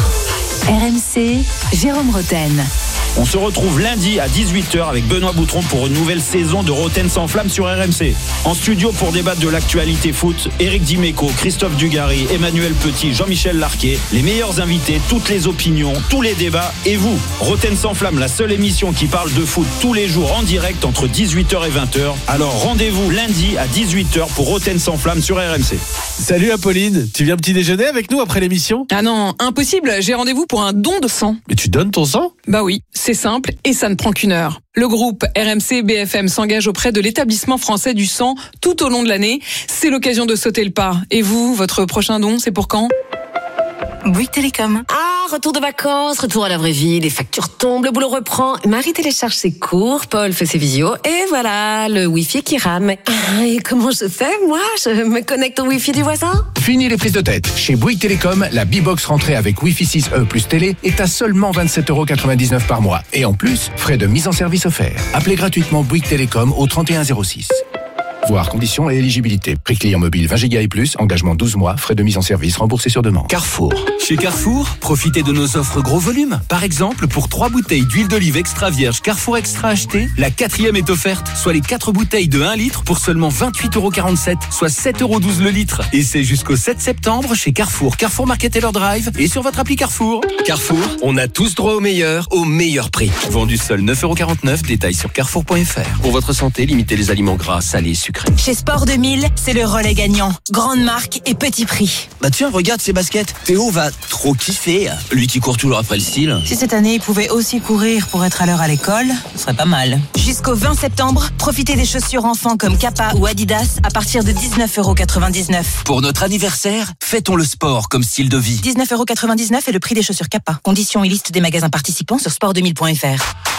R M C, Jérôme Roten. On se retrouve lundi à dix-huit heures avec Benoît Boutron pour une nouvelle saison de Roten sans flamme sur R M C. En studio pour débattre de l'actualité foot, Éric Dimeco, Christophe Dugarry, Emmanuel Petit, Jean-Michel Larquet, les meilleurs invités, toutes les opinions, tous les débats et vous. Roten sans flamme, la seule émission qui parle de foot tous les jours en direct entre dix-huit heures et vingt heures. Alors rendez-vous lundi à dix-huit heures pour Roten sans flamme sur R M C. Salut Apolline, tu viens petit déjeuner avec nous après l'émission? Ah non, impossible, j'ai rendez-vous pour un don de sang. Mais tu donnes ton sang? Bah oui, c'est simple et ça ne prend qu'une heure. Le groupe R M C B F M s'engage auprès de l'établissement français du sang tout au long de l'année. C'est l'occasion de sauter le pas. Et vous, votre prochain don, c'est pour quand ? Bouygues Télécom. Ah, retour de vacances, retour à la vraie vie, les factures tombent, le boulot reprend. Marie télécharge ses cours, Paul fait ses visios, et voilà, le Wi-Fi qui rame. Ah, et comment je fais, moi? Je me connecte au Wi-Fi du voisin? Fini les prises de tête. Chez Bouygues Télécom, la B-Box rentrée avec Wi-Fi six E plus télé est à seulement vingt-sept euros quatre-vingt-dix-neuf par mois. Et en plus, frais de mise en service offerts. Appelez gratuitement Bouygues Télécom au trente et un zéro six. Voir conditions et éligibilité. Prix client mobile vingt gigas et plus, engagement douze mois, frais de mise en service remboursés sur demande. Carrefour. Chez Carrefour, profitez de nos offres gros volume. Par exemple, pour trois bouteilles d'huile d'olive extra vierge Carrefour Extra achetées, la quatrième est offerte, soit les quatre bouteilles de un litre pour seulement vingt-huit euros quarante-sept, soit sept euros douze le litre. Et c'est jusqu'au sept septembre chez Carrefour, Carrefour Market et leur drive et sur votre appli Carrefour. Carrefour, on a tous droit au meilleur, au meilleur prix. Vendu seul neuf euros quarante-neuf, détail sur carrefour point f r. Pour votre santé, limitez les aliments gras, salés, sucrés. Chez Sport deux mille, c'est le relais gagnant. Grande marque et petit prix. Bah tiens, regarde ces baskets. Théo va trop kiffer. Lui qui court toujours après le style. Si cette année il pouvait aussi courir pour être à l'heure à l'école, ce serait pas mal. Jusqu'au vingt septembre, profitez des chaussures enfants comme Kappa ou Adidas à partir de dix-neuf euros quatre-vingt-dix-neuf. Pour notre anniversaire, fêtons le sport comme style de vie. dix-neuf euros quatre-vingt-dix-neuf est le prix des chaussures Kappa. Conditions et liste des magasins participants sur sport deux mille point f r.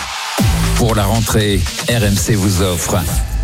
Pour la rentrée, R M C vous offre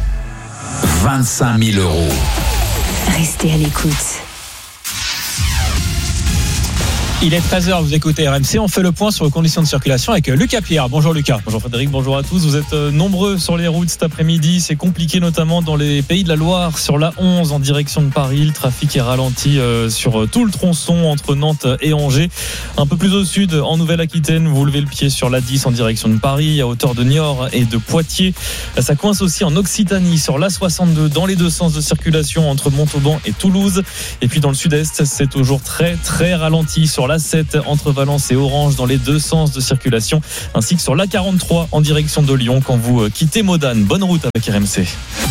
vingt-cinq mille euros. Restez à l'écoute. Il est treize heures, vous écoutez R M C, on fait le point sur les conditions de circulation avec Lucas Pierre. Bonjour Lucas. Bonjour Frédéric, bonjour à tous. Vous êtes nombreux sur les routes cet après-midi, c'est compliqué notamment dans les Pays de la Loire, sur l'A onze en direction de Paris. Le trafic est ralenti sur tout le tronçon entre Nantes et Angers. Un peu plus au sud, en Nouvelle-Aquitaine, vous levez le pied sur l'A dix en direction de Paris, à hauteur de Niort et de Poitiers. Ça coince aussi en Occitanie sur l'A soixante-deux dans les deux sens de circulation entre Montauban et Toulouse. Et puis dans le sud-est, c'est toujours très très ralenti sur l'A sept entre Valence et Orange dans les deux sens de circulation, ainsi que sur l'A quarante-trois en direction de Lyon quand vous quittez Modane. Bonne route avec R M C.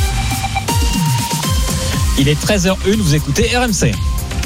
Il est treize heures une, vous écoutez R M C.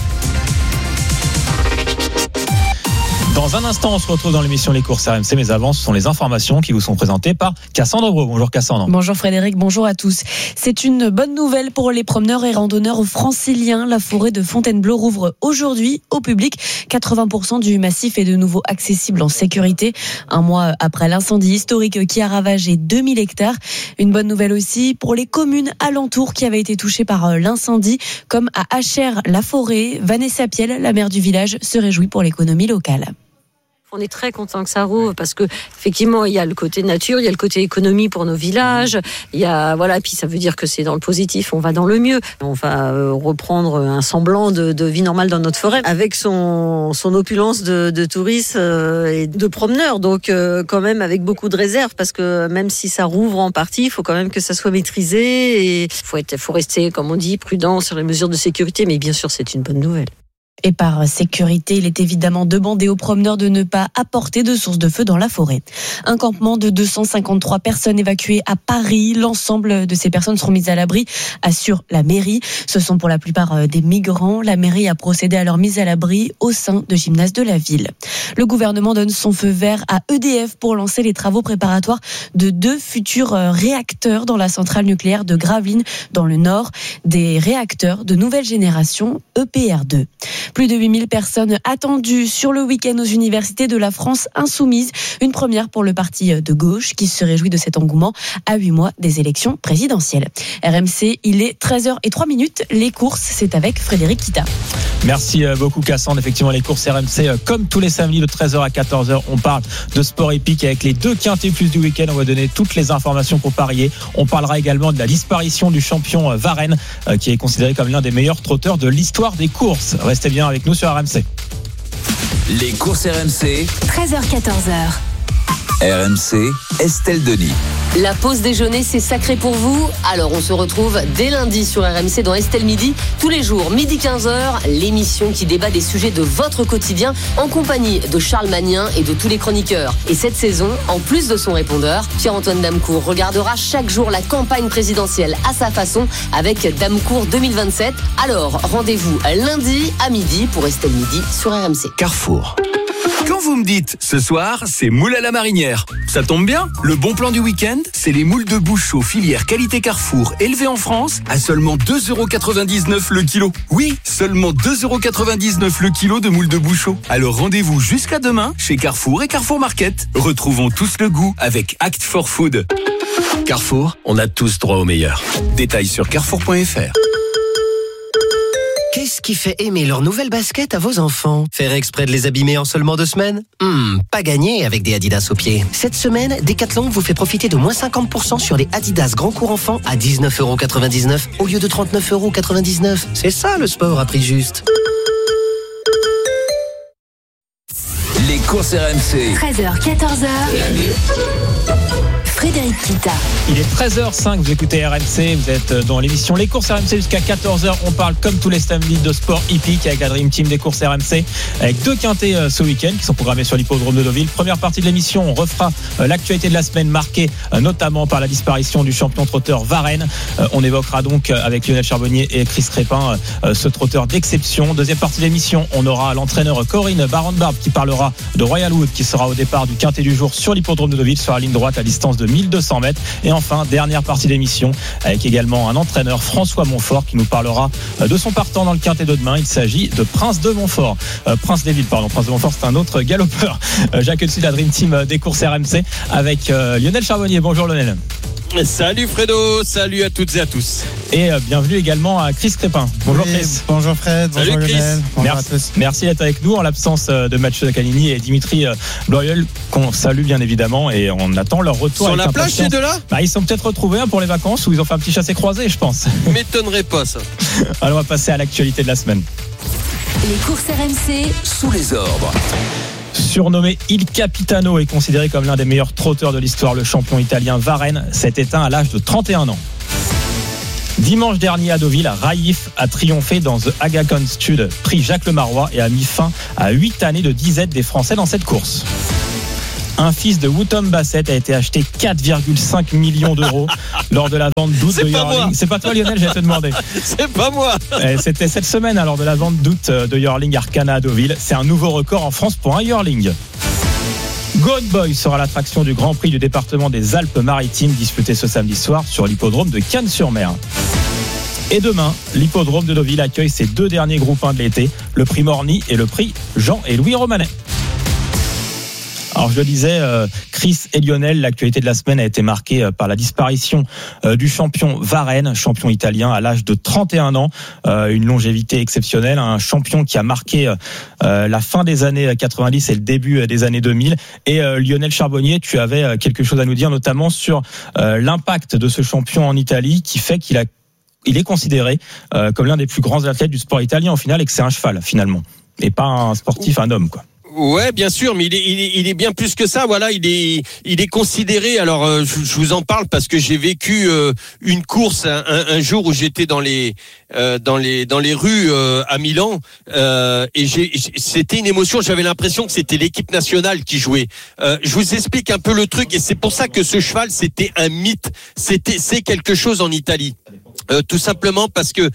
Dans un instant, on se retrouve dans l'émission Les courses R M C, mais avant, ce sont les informations qui vous sont présentées par Cassandre Breu. Bonjour Cassandre. Bonjour Frédéric, bonjour à tous. C'est une bonne nouvelle pour les promeneurs et randonneurs franciliens. La forêt de Fontainebleau rouvre aujourd'hui au public. quatre-vingts pour cent du massif est de nouveau accessible en sécurité. Un mois après l'incendie historique qui a ravagé deux mille hectares. Une bonne nouvelle aussi pour les communes alentours qui avaient été touchées par l'incendie, comme à Achères-la-Forêt. Vanessa Piel, la maire du village, se réjouit pour l'économie locale. On est très content que ça rouvre parce que effectivement il y a le côté nature, il y a le côté économie pour nos villages, il y a voilà, puis ça veut dire que c'est dans le positif, on va dans le mieux, on va euh, reprendre un semblant de, de vie normale dans notre forêt avec son son opulence de, de touristes euh, et de promeneurs, donc euh, quand même avec beaucoup de réserve parce que même si ça rouvre en partie, il faut quand même que ça soit maîtrisé et faut être, faut rester comme on dit prudent sur les mesures de sécurité, mais bien sûr c'est une bonne nouvelle. Et par sécurité, il est évidemment demandé aux promeneurs de ne pas apporter de source de feu dans la forêt. Un campement de deux cent cinquante-trois personnes évacuées à Paris. L'ensemble de ces personnes seront mises à l'abri, assure la mairie. Ce sont pour la plupart des migrants. La mairie a procédé à leur mise à l'abri au sein de gymnases de la ville. Le gouvernement donne son feu vert à E D F pour lancer les travaux préparatoires de deux futurs réacteurs dans la centrale nucléaire de Gravelines dans le Nord. Des réacteurs de nouvelle génération, E P R deux. Plus de huit mille personnes attendues sur le week-end aux universités de la France insoumise. Une première pour le parti de gauche qui se réjouit de cet engouement à huit mois des élections présidentielles. R M C, il est treize heures zéro trois. Les courses, c'est avec Frédéric Kita. Merci beaucoup Cassandre. Effectivement, les courses R M C, comme tous les samedis de treize heures à quatorze heures, on parle de sport épique avec les deux quintés plus du week-end. On va donner toutes les informations pour parier. On parlera également de la disparition du champion Varenne, qui est considéré comme l'un des meilleurs trotteurs de l'histoire des courses. Restez bien avec nous sur R M C. Les courses R M C, treize heures quatorze heures. R M C, Estelle Denis. La pause déjeuner, c'est sacré pour vous. Alors, on se retrouve dès lundi sur R M C dans Estelle Midi. Tous les jours, midi quinze heures, l'émission qui débat des sujets de votre quotidien en compagnie de Charles Magnin et de tous les chroniqueurs. Et cette saison, en plus de son répondeur, Pierre-Antoine Damecourt regardera chaque jour la campagne présidentielle à sa façon avec Damecourt deux mille vingt-sept. Alors, rendez-vous lundi à midi pour Estelle Midi sur R M C. Carrefour. Quand vous me dites, ce soir, c'est moule à la marinière, ça tombe bien. Le bon plan du week-end, c'est les moules de Bouchot, filière qualité Carrefour, élevées en France, à seulement deux euros quatre-vingt-dix-neuf le kilo. Oui, seulement deux euros quatre-vingt-dix-neuf le kilo de moules de Bouchot. Alors rendez-vous jusqu'à demain chez Carrefour et Carrefour Market. Retrouvons tous le goût avec Act for Food. Carrefour, on a tous droit au meilleur. Détails sur carrefour point f r. Qu'est-ce qui fait aimer leurs nouvelles baskets à vos enfants? Faire exprès de les abîmer en seulement deux semaines? Hmm, pas gagné avec des Adidas aux pieds. Cette semaine, Decathlon vous fait profiter de moins cinquante pour cent sur les Adidas Grand Court Enfant à dix-neuf euros quatre-vingt-dix-neuf au lieu de trente-neuf euros quatre-vingt-dix-neuf. C'est ça le sport à prix juste. Les courses R M C. treize heures quatorze heures. Frédéric Kita. Il est treize heures cinq, vous écoutez R M C, vous êtes dans l'émission Les courses R M C jusqu'à quatorze heures. On parle comme tous les samedis de sport hippique avec la Dream Team des courses R M C, avec deux quintés ce week-end qui sont programmés sur l'hippodrome de Deauville. Première partie de l'émission, on refera l'actualité de la semaine marquée notamment par la disparition du champion trotteur Varenne. On évoquera donc avec Lionel Charbonnier et Chris Crépin ce trotteur d'exception. Deuxième partie de l'émission, on aura l'entraîneur Corinne Baron-Barbe qui parlera de Royal Wood qui sera au départ du quintet du jour sur l'hippodrome de Deauville sur la ligne droite à distance de mille deux cents mètres. Et enfin, dernière partie d'émission avec également un entraîneur, François Montfort, qui nous parlera de son partant dans le quintet de demain. Il s'agit de Prince de Montfort. Euh, Prince des Villes, pardon. Prince de Montfort, c'est un autre galopeur. Euh, Jacques dessus la Dream Team des courses R M C avec euh, Lionel Charbonnier. Bonjour Lionel. Salut Fredo, salut à toutes et à tous. Et euh, bienvenue également à Chris Crépin. Bonjour oui, Chris. Bonjour Fred, salut bonjour Chris. Lionel. Bonjour merci, à tous. merci d'être avec nous en l'absence de Mathieu Canini et Dimitri Bloyel, qu'on salue bien évidemment, et on attend leur retour. Sur la plage ces deux-là bah, ils sont peut-être retrouvés hein, pour les vacances, ou ils ont fait un petit chassé-croisé, je pense. M'étonnerait pas ça. Alors on va passer à l'actualité de la semaine. Les courses R M C Sous les ordres. Surnommé Il Capitano et considéré comme l'un des meilleurs trotteurs de l'histoire, le champion italien Varenne s'est éteint à l'âge de trente et un ans. Dimanche dernier à Deauville, Raif a triomphé dans The Aga Khan Stud, prix Jacques Lemarois, et a mis fin à huit années de disette des Français dans cette course. Un fils de Woutom Bassett a été acheté quatre virgule cinq millions d'euros lors de la vente d'août de Yearling. C'est pas toi Lionel, j'ai te demander. C'est pas moi. C'était cette semaine lors de la vente d'août de Yearling Arcana à Deauville. C'est un nouveau record en France pour un Yearling. Goat Boy sera l'attraction du Grand Prix du département des Alpes-Maritimes disputé ce samedi soir sur l'hippodrome de Cannes-sur-Mer. Et demain, l'hippodrome de Deauville accueille ses deux derniers groupes un de l'été, le prix Morny et le prix Jean et Louis Romanet. Alors je le disais, euh, Chris et Lionel, l'actualité de la semaine a été marquée euh, par la disparition euh, du champion Varenne, champion italien à l'âge de trente et un ans, euh, une longévité exceptionnelle, un champion qui a marqué euh, la fin des années quatre-vingt-dix et le début des années deux mille. Et euh, Lionel Charbonnier, tu avais euh, quelque chose à nous dire, notamment sur euh, l'impact de ce champion en Italie, qui fait qu'il a, il est considéré euh, comme l'un des plus grands athlètes du sport italien au final, et que c'est un cheval finalement, et pas un sportif, un homme quoi. Ouais, bien sûr, mais il est, il est, il est bien plus que ça. Voilà, il est, il est considéré. Alors, euh, je, je vous en parle parce que j'ai vécu euh, une course un, un, un jour où j'étais dans les, euh, dans les, dans les rues euh, à Milan, euh, et j'ai, c'était une émotion. J'avais l'impression que c'était l'équipe nationale qui jouait. Euh, je vous explique un peu le truc, et c'est pour ça que ce cheval, c'était un mythe. C'était, c'est quelque chose en Italie, euh, tout simplement parce que.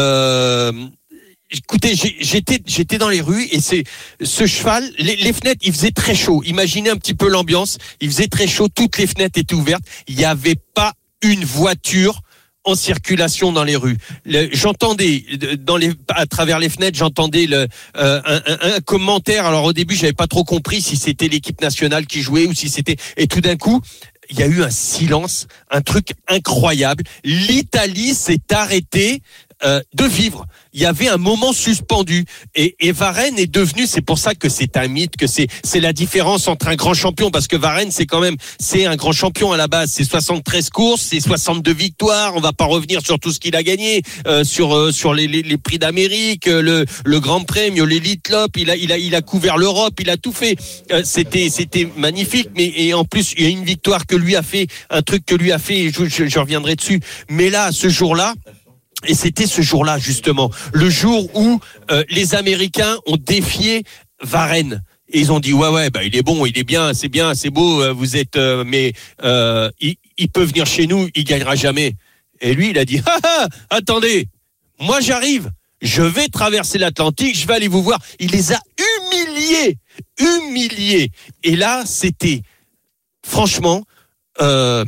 Euh, Écoutez, j'étais j'étais dans les rues, et c'est ce cheval, les, les fenêtres, il faisait très chaud. Imaginez un petit peu l'ambiance. Il faisait très chaud, toutes les fenêtres étaient ouvertes. Il n'y avait pas une voiture en circulation dans les rues. Le, j'entendais dans les à travers les fenêtres, j'entendais le euh, un, un, un commentaire. Alors au début, j'avais pas trop compris si c'était l'équipe nationale qui jouait ou si c'était. Et tout d'un coup, il y a eu un silence, un truc incroyable. L'Italie s'est arrêtée euh, de vivre. Il y avait un moment suspendu, et, et Varenne est devenu, c'est pour ça que c'est un mythe, que c'est c'est la différence entre un grand champion, parce que Varenne c'est quand même c'est un grand champion à la base, c'est soixante-treize courses, c'est soixante-deux victoires, on va pas revenir sur tout ce qu'il a gagné, euh, sur euh, sur les, les les prix d'Amérique, le le Grand Premio, l'Elite Lop, il a il a il a couvert l'Europe, il a tout fait. Euh, c'était c'était magnifique, mais et en plus il y a une victoire que lui a fait, un truc que lui a fait, je, je, je reviendrai dessus. Mais là, ce jour-là. Et c'était ce jour-là, justement, le jour où euh, les Américains ont défié Varenne. Et ils ont dit, ouais, ouais, bah, il est bon, il est bien, c'est bien, c'est beau, euh, vous êtes, euh, mais euh, il, il peut venir chez nous, il gagnera jamais. Et lui, il a dit, ah, ah, attendez, moi j'arrive, je vais traverser l'Atlantique, je vais aller vous voir. Il les a humiliés, humiliés. Et là, c'était, franchement, euh,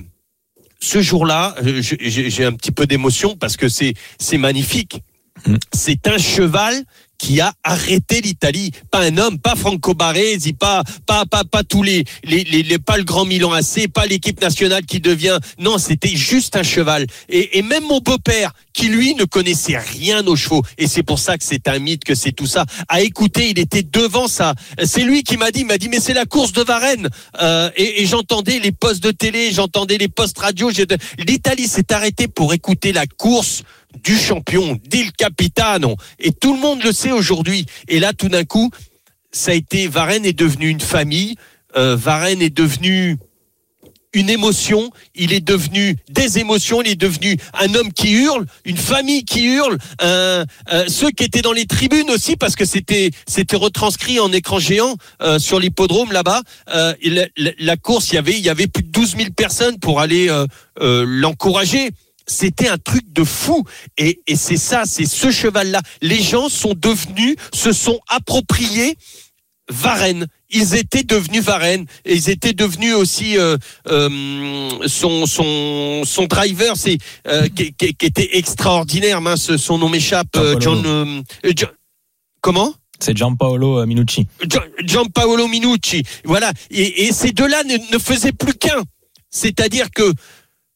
ce jour-là, j'ai, j'ai un petit peu d'émotion parce que c'est, c'est magnifique. Mmh. C'est un cheval qui a arrêté l'Italie. Pas un homme, pas Franco Baresi, pas, pas, pas, pas tous les, les, les, les, pas le Grand Milan A C, pas l'équipe nationale qui devient, non, c'était juste un cheval. Et, et même mon beau-père, qui lui ne connaissait rien aux chevaux, et c'est pour ça que c'est un mythe, que c'est tout ça, a écouté, il était devant ça. C'est lui qui m'a dit, il m'a dit, mais c'est la course de Varenne. Euh, et, et j'entendais les postes de télé, j'entendais les postes radio. J'ai... L'Italie s'est arrêtée pour écouter la course du champion, d'Il Capitano, et tout le monde le sait aujourd'hui. Et là, tout d'un coup, ça a été, Varenne est devenu une famille, euh, Varenne est devenu une émotion, il est devenu des émotions, il est devenu un homme qui hurle, une famille qui hurle, un, euh, ceux qui étaient dans les tribunes aussi, parce que c'était c'était retranscrit en écran géant euh, sur l'hippodrome là-bas. Euh, la, la, la course, il y avait il y avait plus de douze mille personnes pour aller euh, euh, l'encourager. C'était un truc de fou, et, et c'est ça, c'est ce cheval-là. Les gens sont devenus, se sont appropriés Varenne. Ils étaient devenus Varenne, et ils étaient devenus aussi euh, euh, son son son driver, c'est euh, qui, qui, qui était extraordinaire. Mince, son nom m'échappe. Euh, John, euh, John, comment? C'est Gianpaolo Minucci. Gianpaolo Minucci. Voilà. Et, et ces deux-là ne, ne faisaient plus qu'un. C'est-à-dire que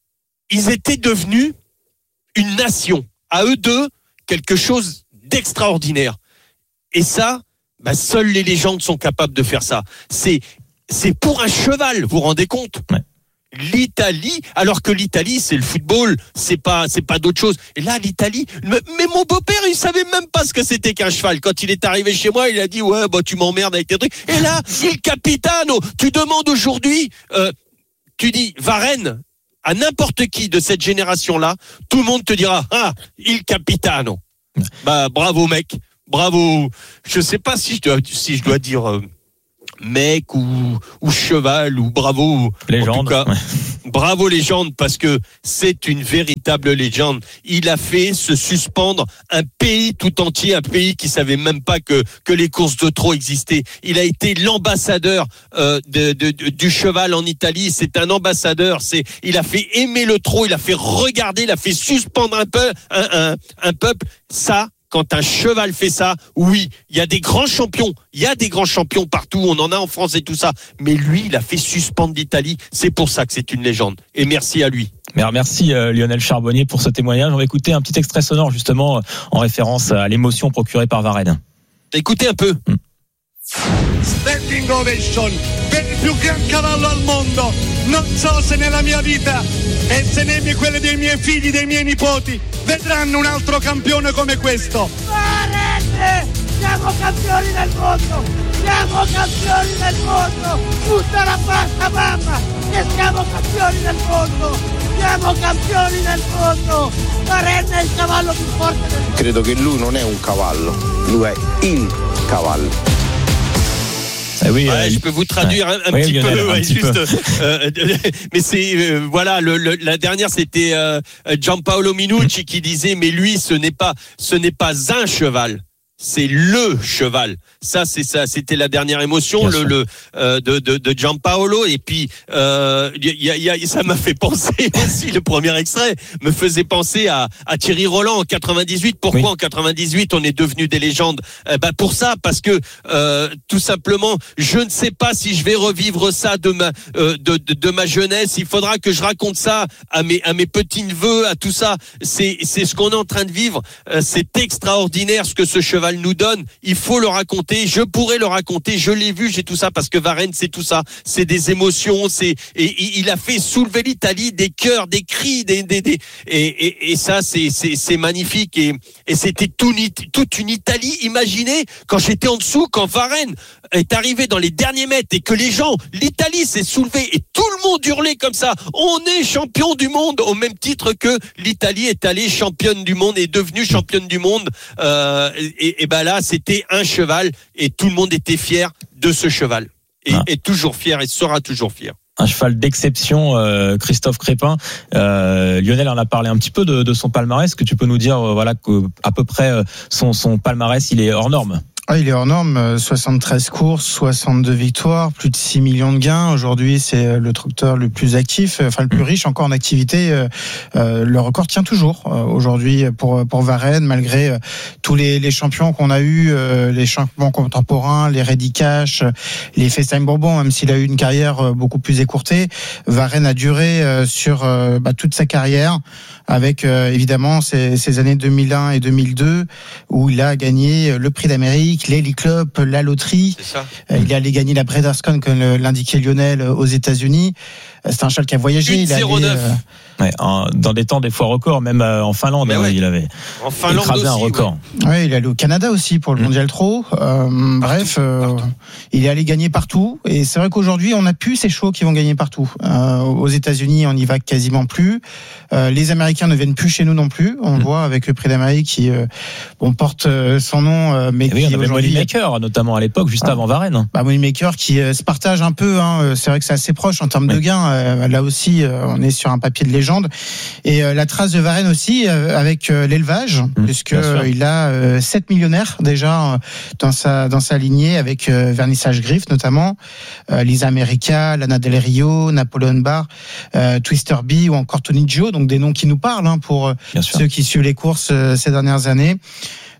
ils étaient devenus une nation. À eux deux, quelque chose d'extraordinaire. Et ça, bah, seules les légendes sont capables de faire ça. C'est, c'est pour un cheval, vous vous rendez compte? Ouais. L'Italie, alors que l'Italie, c'est le football, c'est pas, c'est pas d'autre chose. Et là, l'Italie, mais mon beau-père, il savait même pas ce que c'était qu'un cheval. Quand il est arrivé chez moi, il a dit, ouais, bah, tu m'emmerdes avec tes trucs. Et là, il capitano. Tu demandes aujourd'hui, euh, tu dis, Varenne, à n'importe qui de cette génération-là, tout le monde te dira, ah, il capitano. Bah, bravo, mec. Bravo. Je sais pas si je dois, si je dois dire, euh, mec ou, ou cheval ou bravo. Légende. En tout cas, ouais. Bravo légende parce que c'est une véritable légende. Il a fait se suspendre un pays tout entier, un pays qui savait même pas que que les courses de trot existaient. Il a été l'ambassadeur euh, de, de, de, du cheval en Italie. C'est un ambassadeur. C'est, il a fait aimer le trot. Il a fait regarder. Il a fait suspendre un peu un, un, un peuple. Ça. Quand un cheval fait ça, oui, il y a des grands champions, il y a des grands champions partout, on en a en France et tout ça, mais lui, il a fait suspendre l'Italie, c'est pour ça que c'est une légende, et merci à lui. Merci euh, Lionel Charbonnier pour ce témoignage. On va écouter un petit extrait sonore justement en référence à l'émotion procurée par Varenne. Écoutez un peu. Hum. Standing ovation per il più gran cavallo al mondo. Non so se nella mia vita e se nemmeno quelle dei miei figli, dei miei nipoti vedranno un altro campione come questo. Varenne! Siamo campioni del mondo! Siamo campioni del mondo! Tutta la pasta mamma! Che siamo campioni del mondo! Siamo campioni del mondo! Varenne è il cavallo più forte del mondo! Credo che lui non è un cavallo, lui è il cavallo. Ah oui, ouais, euh, je peux vous traduire un, un oui, petit Lionel, peu, un ouais, petit juste. peu. Euh, mais c'est euh, voilà, le, le, la dernière c'était euh, Gianpaolo Minucci qui disait, mais lui, ce n'est pas, ce n'est pas un cheval. C'est le cheval. Ça, c'est ça. C'était la dernière émotion, le, le euh, de, de, de Gianpaolo. Et puis, euh, y a, y a, ça m'a fait penser aussi. Le premier extrait me faisait penser à, à Thierry Roland en quatre-vingt-dix-huit. Pourquoi oui. En quatre-vingt-dix-huit on est devenu des légendes? Eh ben pour ça, parce que euh, tout simplement, je ne sais pas si je vais revivre ça de ma euh, de, de, de ma jeunesse. Il faudra que je raconte ça à mes à mes petits neveux, à tout ça. C'est c'est ce qu'on est en train de vivre. Euh, c'est extraordinaire ce que ce cheval nous donne, il faut le raconter, je pourrais le raconter, je l'ai vu, j'ai tout ça parce que Varenne c'est tout ça, c'est des émotions, c'est et il a fait soulever l'Italie, des cœurs, des cris, des, des, des et, et, et ça c'est c'est c'est magnifique et et c'était tout, toute une Italie. Imaginez quand j'étais en dessous, quand Varenne est arrivé dans les derniers mètres et que les gens, l'Italie s'est soulevée et tout le monde hurlait comme ça, on est champion du monde au même titre que l'Italie est allée championne du monde, est devenue championne du monde euh, et et ben là, c'était un cheval et tout le monde était fier de ce cheval. Et ah. est toujours fier et sera toujours fier. Un cheval d'exception, euh, Christophe Crépin. Euh, Lionel en a parlé un petit peu de, de son palmarès. Est-ce que tu peux nous dire, euh, voilà, qu'à peu près euh, son, son palmarès, il est hors norme? Ah, il est hors norme, soixante-treize courses, soixante-deux victoires, plus de six millions de gains. Aujourd'hui, c'est le tracteur le plus actif, enfin le plus riche encore en activité. Euh, le record tient toujours euh, aujourd'hui pour pour Varenne, malgré euh, tous les, les champions qu'on a eu, euh, les champions contemporains, les Ready Cash, les FaceTime Bourbon, même s'il a eu une carrière beaucoup plus écourtée. Varenne a duré euh, sur euh, bah, toute sa carrière, avec euh, évidemment ces, ces années deux mille un et deux mille deux où il a gagné le Prix d'Amérique, l'Ellie Club, la loterie. C'est ça. Euh, il est allé gagner la Breeders' Cup, comme l'indiquait Lionel, aux États-Unis. C'est un cheval qui a voyagé. huit zéro neuf. Ouais, en, dans des temps des fois records, même en Finlande, hein, ouais. il avait en Finlande écrasé aussi, un record. Ouais. ouais, il est allé au Canada aussi pour le mmh. Mondial Trot. Euh, bref, euh, il est allé gagner partout. Et c'est vrai qu'aujourd'hui, on n'a plus ces chevaux qui vont gagner partout. Euh, aux États-Unis, on n'y va quasiment plus. Euh, les Américains ne viennent plus chez nous non plus. On mmh. voit avec le Prix d'Amérique qui euh, bon, porte son nom, euh, mais et qui oui, on avait aujourd'hui Moneymaker, notamment à l'époque, juste ah. avant Varenne. Bah, Moneymaker qui euh, se partage un peu. Hein. C'est vrai que c'est assez proche en termes oui. de gains. Euh, là aussi, euh, on est sur un papier de légende. Et euh, la trace de Varenne aussi euh, avec euh, l'élevage, mmh, puisque euh, il a euh, sept millionnaires déjà euh, dans sa dans sa lignée, avec euh, Vernissage Griff notamment, euh, Lisa America, Lana Del Rio, Napoleon Bar, euh, Twister B ou encore Tony Gio, donc des noms qui nous parlent hein, pour euh, ceux qui suivent les courses euh, ces dernières années.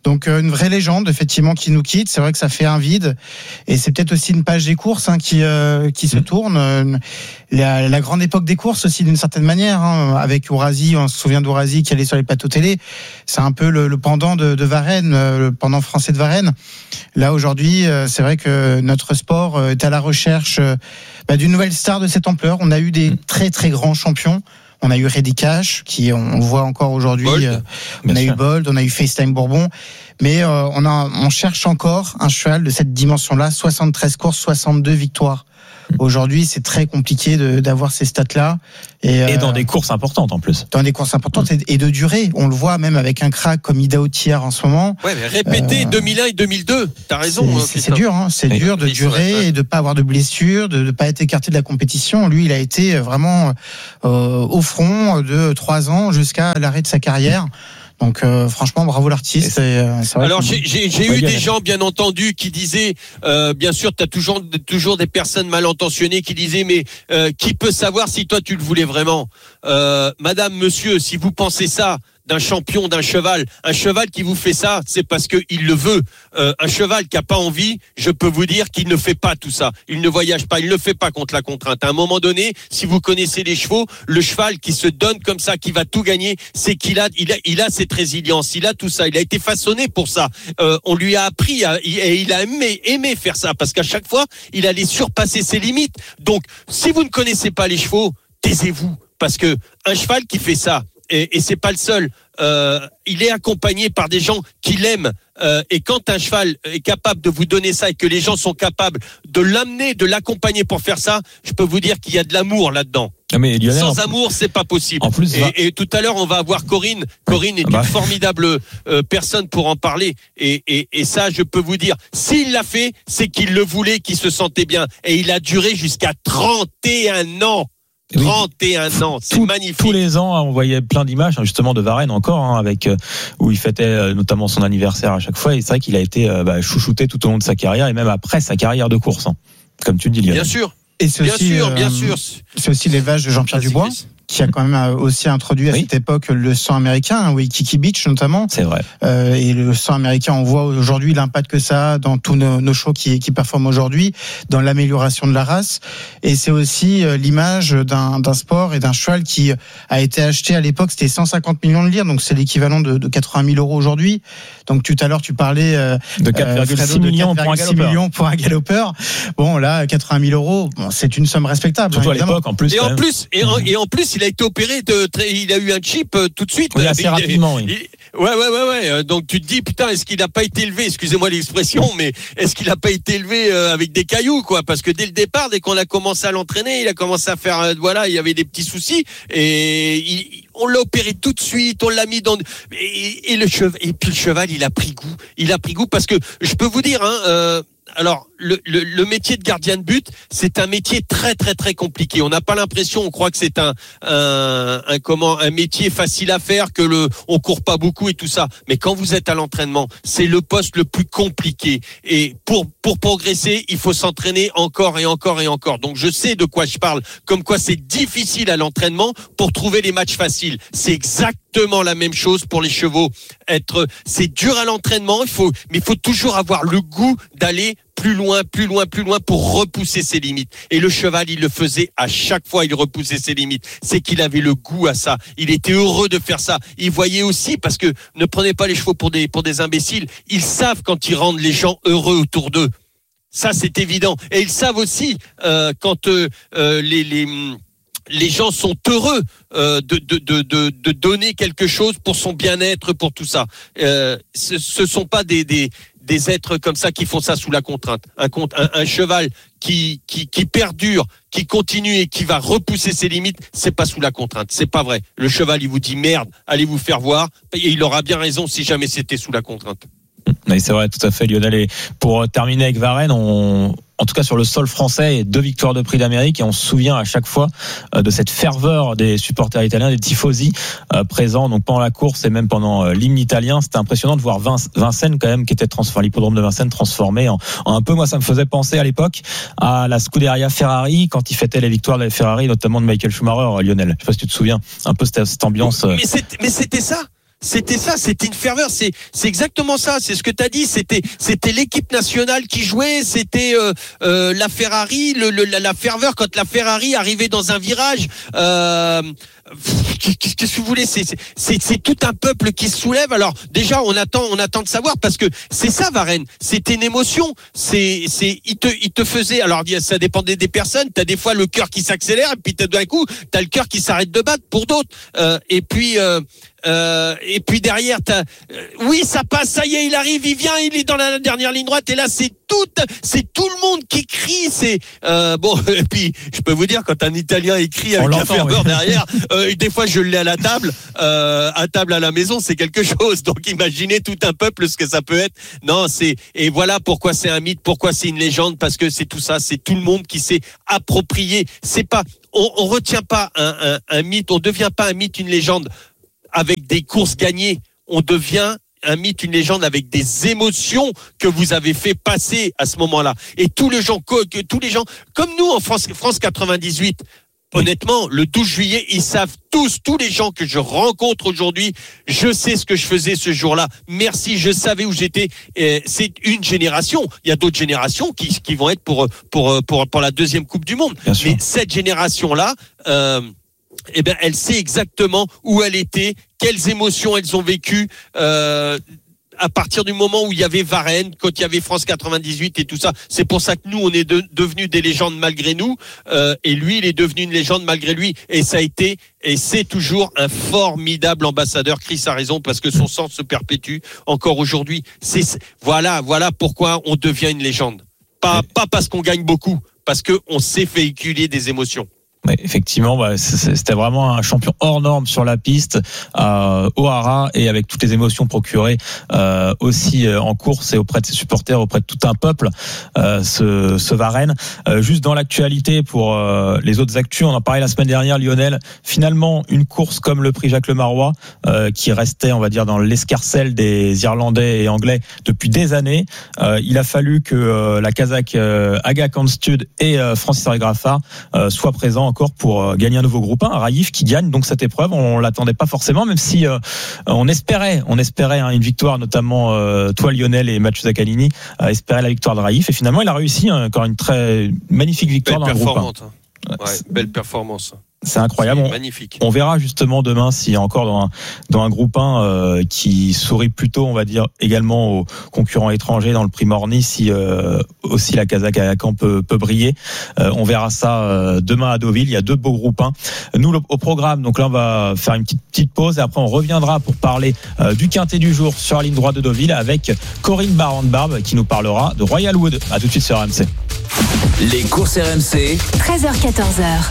Donc une vraie légende effectivement qui nous quitte. C'est vrai que ça fait un vide et c'est peut-être aussi une page des courses hein, qui euh, qui se tourne. La, la grande époque des courses aussi d'une certaine manière hein, avec Ourasi, on se souvient d'Ourasi qui allait sur les plateaux télé. C'est un peu le, le pendant de, de Varenne, le pendant français de Varenne. Là aujourd'hui, c'est vrai que notre sport est à la recherche bah, d'une nouvelle star de cette ampleur. On a eu des très très grands champions. On a eu Reddy Cash, qui on voit encore aujourd'hui. Bold, euh, on a sûr. eu Bold, on a eu FaceTime Bourbon, mais euh, on a, on cherche encore un cheval de cette dimension-là. soixante-treize courses, soixante-deux victoires. Aujourd'hui, c'est très compliqué de, d'avoir ces stats-là. Et, euh, et dans des courses importantes en plus. Dans des courses importantes et, et de durée. On le voit même avec un crack comme Ida Otiar en ce moment. Ouais, mais répéter euh, deux mille un et deux mille deux. T'as raison. C'est, c'est, c'est dur, hein. C'est et dur de durer ouais. et de pas avoir de blessures, de ne pas être écarté de la compétition. Lui, il a été vraiment euh, au front de trois ans jusqu'à l'arrêt de sa carrière. Donc euh, franchement bravo l'artiste. Et euh, c'est vrai Alors j'ai, j'ai, j'ai eu des gens bien entendu qui disaient euh, bien sûr t'as toujours toujours des personnes mal intentionnées qui disaient mais euh, qui peut savoir si toi tu le voulais vraiment euh, Madame, monsieur, si vous pensez ça d'un champion, d'un cheval, un cheval qui vous fait ça, c'est parce que il le veut. Euh, un cheval qui a pas envie, je peux vous dire qu'il ne fait pas tout ça. Il ne voyage pas, il ne fait pas contre la contrainte. À un moment donné, si vous connaissez les chevaux, le cheval qui se donne comme ça, qui va tout gagner, c'est qu'il a, il a, il a cette résilience, il a tout ça. Il a été façonné pour ça. Euh, on lui a appris à, et il a aimé, aimé faire ça parce qu'à chaque fois, il allait surpasser ses limites. Donc, si vous ne connaissez pas les chevaux, taisez-vous parce que un cheval qui fait ça. Et, et c'est pas le seul. Euh, il est accompagné par des gens qui l'aiment. Euh, et quand un cheval est capable de vous donner ça et que les gens sont capables de l'amener, de l'accompagner pour faire ça, je peux vous dire qu'il y a de l'amour là-dedans. Ah mais Lionel, sans amour, c'est pas possible. En plus, et, va... et tout à l'heure, on va avoir Corinne. Corinne est bah. une formidable euh, personne pour en parler. Et, et, et ça, je peux vous dire, s'il l'a fait, c'est qu'il le voulait, qu'il se sentait bien. Et il a duré jusqu'à trente et un ans. trente et un ans, c'est Tout, magnifique. Tous les ans, on voyait plein d'images, justement de Varenne encore, hein, avec euh, où il fêtait euh, notamment son anniversaire à chaque fois. Et c'est vrai qu'il a été euh, bah, chouchouté tout au long de sa carrière et même après sa carrière de course, hein, comme tu le dis, Lionel. Bien sûr. Et c'est bien aussi, sûr, euh, bien sûr. C'est aussi l'élevage de Jean-Pierre Dubois, qui a quand même aussi introduit à oui. cette époque le sang américain, oui, Kiki Beach notamment. C'est vrai. Euh, et le sang américain, on voit aujourd'hui l'impact que ça a dans tous nos, nos chevaux qui, qui performent aujourd'hui, dans l'amélioration de la race. Et c'est aussi l'image d'un, d'un sport et d'un cheval qui a été acheté à l'époque, c'était cent cinquante millions de livres, donc c'est l'équivalent de, de quatre-vingt mille euros aujourd'hui. Donc tout à l'heure, tu parlais euh, de quatre virgule six millions, millions pour un galopeur. Bon, là, quatre-vingt mille euros, bon, c'est une somme respectable. Surtout hein, à l'époque, en plus. Et en plus, et en, et en plus, il a été opéré de, il a eu un chip tout de suite. Oui, assez il, rapidement, il, oui. Il, ouais, ouais, ouais, ouais. Donc tu te dis, putain, est-ce qu'il n'a pas été élevé, excusez-moi l'expression, mais est-ce qu'il n'a pas été élevé avec des cailloux, quoi? Parce que dès le départ, dès qu'on a commencé à l'entraîner, il a commencé à faire, voilà, il y avait des petits soucis et il, on l'a opéré tout de suite, on l'a mis dans et, et le cheval, et puis le cheval, il a pris goût, il a pris goût parce que je peux vous dire, hein. Euh, Alors, le, le, le métier de gardien de but, c'est un métier très très très compliqué. On n'a pas l'impression, on croit que c'est un, un, un comment, un métier facile à faire, que le, on court pas beaucoup et tout ça. Mais quand vous êtes à l'entraînement, c'est le poste le plus compliqué. Et pour pour progresser, il faut s'entraîner encore et encore et encore. Donc, je sais de quoi je parle. Comme quoi, c'est difficile à l'entraînement pour trouver les matchs faciles. C'est exactement la même chose pour les chevaux. Être, c'est dur à l'entraînement. Il faut, mais il faut toujours avoir le goût d'aller plus loin, plus loin, plus loin pour repousser ses limites. Et le cheval, il le faisait à chaque fois, il repoussait ses limites. C'est qu'il avait le goût à ça. Il était heureux de faire ça. Il voyait aussi, parce que ne prenez pas les chevaux pour des, pour des imbéciles, ils savent quand ils rendent les gens heureux autour d'eux. Ça, c'est évident. Et ils savent aussi euh, quand euh, euh, les... les les gens sont heureux euh, de, de, de, de, de donner quelque chose pour son bien-être, pour tout ça. Euh, ce, ce sont pas des, des, des êtres comme ça qui font ça sous la contrainte. Un, un, un cheval qui, qui, qui perdure, qui continue et qui va repousser ses limites, c'est pas sous la contrainte. C'est pas vrai. Le cheval, il vous dit merde, allez vous faire voir, et il aura bien raison si jamais c'était sous la contrainte. Oui, c'est vrai, tout à fait, Lionel. Et pour terminer avec Varenne, on, en tout cas sur le sol français, deux victoires de Prix d'Amérique, et on se souvient à chaque fois de cette ferveur des supporters italiens, des tifosi euh, présents donc pendant la course et même pendant euh, l'hymne italien. C'était impressionnant de voir Vinc- Vincennes quand même qui était transformé, l'hippodrome de Vincennes transformé en, en un peu, moi ça me faisait penser à l'époque à la Scuderia Ferrari quand il fêtait les victoires de la Ferrari, notamment de Michael Schumacher, Lionel. Je sais pas si tu te souviens un peu cette, cette ambiance. Euh... Mais, c'était, mais c'était ça. c'était ça, c'était une ferveur. C'est, c'est exactement ça. C'est ce que t'as dit. C'était, c'était l'équipe nationale qui jouait. C'était euh, euh, la Ferrari, le, le, la ferveur quand la Ferrari arrivait dans un virage. Euh, Qu'est-ce que vous voulez, c'est, c'est, c'est tout un peuple qui se soulève. Alors déjà, on attend, on attend de savoir parce que c'est ça, Varenne. C'était une émotion. C'est, c'est, il te, il te faisait. Alors ça dépendait des personnes. T'as des fois le cœur qui s'accélère et puis d'un coup, t'as le cœur qui s'arrête de battre pour d'autres. Euh, et puis. Euh, Euh, et puis derrière, t'as, euh, oui, ça passe, ça y est, il arrive, il vient, il est dans la dernière ligne droite. Et là, c'est tout, c'est tout le monde qui crie. C'est euh, bon. Et puis, je peux vous dire, quand un Italien écrit avec la ferveur oui. derrière, euh, des fois, je l'ai à la table, euh, à table à la maison, c'est quelque chose. Donc, imaginez tout un peuple ce que ça peut être. Non, c'est et voilà pourquoi c'est un mythe, pourquoi c'est une légende, parce que c'est tout ça, c'est tout le monde qui s'est approprié. C'est pas, on, on retient pas un, un, un mythe, on devient pas un mythe, une légende. Avec des courses gagnées, on devient un mythe, une légende avec des émotions que vous avez fait passer à ce moment-là. Et tous les gens, que tous les gens, comme nous en France, France quatre-vingt-dix-huit, honnêtement, le douze juillet, ils savent tous, tous les gens que je rencontre aujourd'hui, je sais ce que je faisais ce jour-là. Merci, je savais où j'étais. Et c'est une génération. Il y a d'autres générations qui, qui vont être pour, pour, pour, pour la deuxième Coupe du Monde. Mais cette génération-là, euh, eh ben, elle sait exactement où elle était, quelles émotions elles ont vécues euh, à partir du moment où il y avait Varenne, quand il y avait France quatre-vingt-dix-huit et tout ça. C'est pour ça que nous, on est de, devenus des légendes malgré nous, euh, et lui, il est devenu une légende malgré lui. Et ça a été, et c'est toujours un formidable ambassadeur. Chris a raison, parce que son sang se perpétue encore aujourd'hui. C'est, voilà, voilà pourquoi on devient une légende. Pas, pas parce qu'on gagne beaucoup, parce qu'on sait véhiculer des émotions. Mais effectivement, bah, c'était vraiment un champion hors norme sur la piste à O'Hara, et avec toutes les émotions procurées euh, aussi euh, en course et auprès de ses supporters, auprès de tout un peuple, euh, ce, ce Varenne. Euh, juste dans l'actualité pour euh, les autres actus, on en parlait la semaine dernière, Lionel. Finalement, une course comme le prix Jacques Lemarrois, euh, qui restait, on va dire, dans l'escarcelle des Irlandais et Anglais depuis des années. Euh, il a fallu que euh, la Kazakh euh, Aga Khanstud et euh, Francis Harry-Graffard euh, soient présents encore pour gagner un nouveau groupe un, Raif qui gagne donc cette épreuve. On l'attendait pas forcément, même si euh, on espérait, on espérait hein, une victoire, notamment euh, toi Lionel et Mathieu Zaccanini euh, espéraient la victoire de Raif, et finalement il a réussi hein, encore une très magnifique victoire belle dans le groupe un. Hein. Ouais, belle performance. C'est incroyable. C'est on, magnifique. On verra justement demain s'il y a encore dans un, dans un groupe un euh, qui sourit plutôt, on va dire, également aux concurrents étrangers dans le prix Morny, si euh, aussi la Kazakh Agacan peut, peut briller. Euh, on verra ça euh, demain à Deauville. Il y a deux beaux groupes un. Nous, le, au programme, donc là, on va faire une petite, petite pause et après on reviendra pour parler euh, du quintet du jour sur la ligne droite de Deauville avec Corinne Barande-Barbe qui nous parlera de Royal Wood. À tout de suite sur R M C. Les courses R M C. treize heures quatorze heures.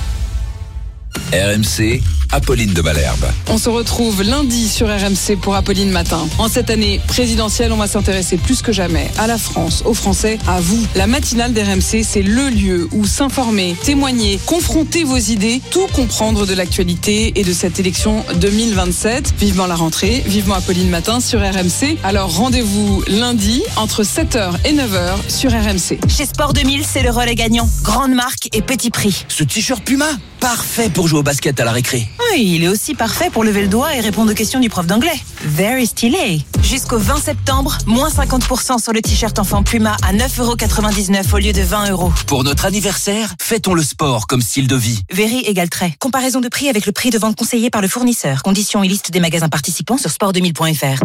R M C, Apolline de Malherbe. On se retrouve lundi sur R M C pour Apolline Matin. En cette année présidentielle, on va s'intéresser plus que jamais à la France, aux Français, à vous. La matinale d'R M C, c'est le lieu où s'informer, témoigner, confronter vos idées, tout comprendre de l'actualité et de cette élection deux mille vingt-sept. Vivement la rentrée, vivement Apolline Matin sur R M C. Alors rendez-vous lundi entre sept heures et neuf heures sur R M C. Chez Sport deux mille, c'est le relais gagnant. Grande marque et petit prix. Ce t-shirt Puma, parfait pour jouer au basket à la récré. Oui, il est aussi parfait pour lever le doigt et répondre aux questions du prof d'anglais. Very stylé. Jusqu'au vingt septembre, moins cinquante pour cent sur le t-shirt enfant Puma à neuf euros quatre-vingt-dix-neuf au lieu de vingt euros. Pour notre anniversaire, fêtons le sport comme style de vie. Very égale trait. Comparaison de prix avec le prix de vente conseillé par le fournisseur. Conditions et liste des magasins participants sur sport deux mille point f r.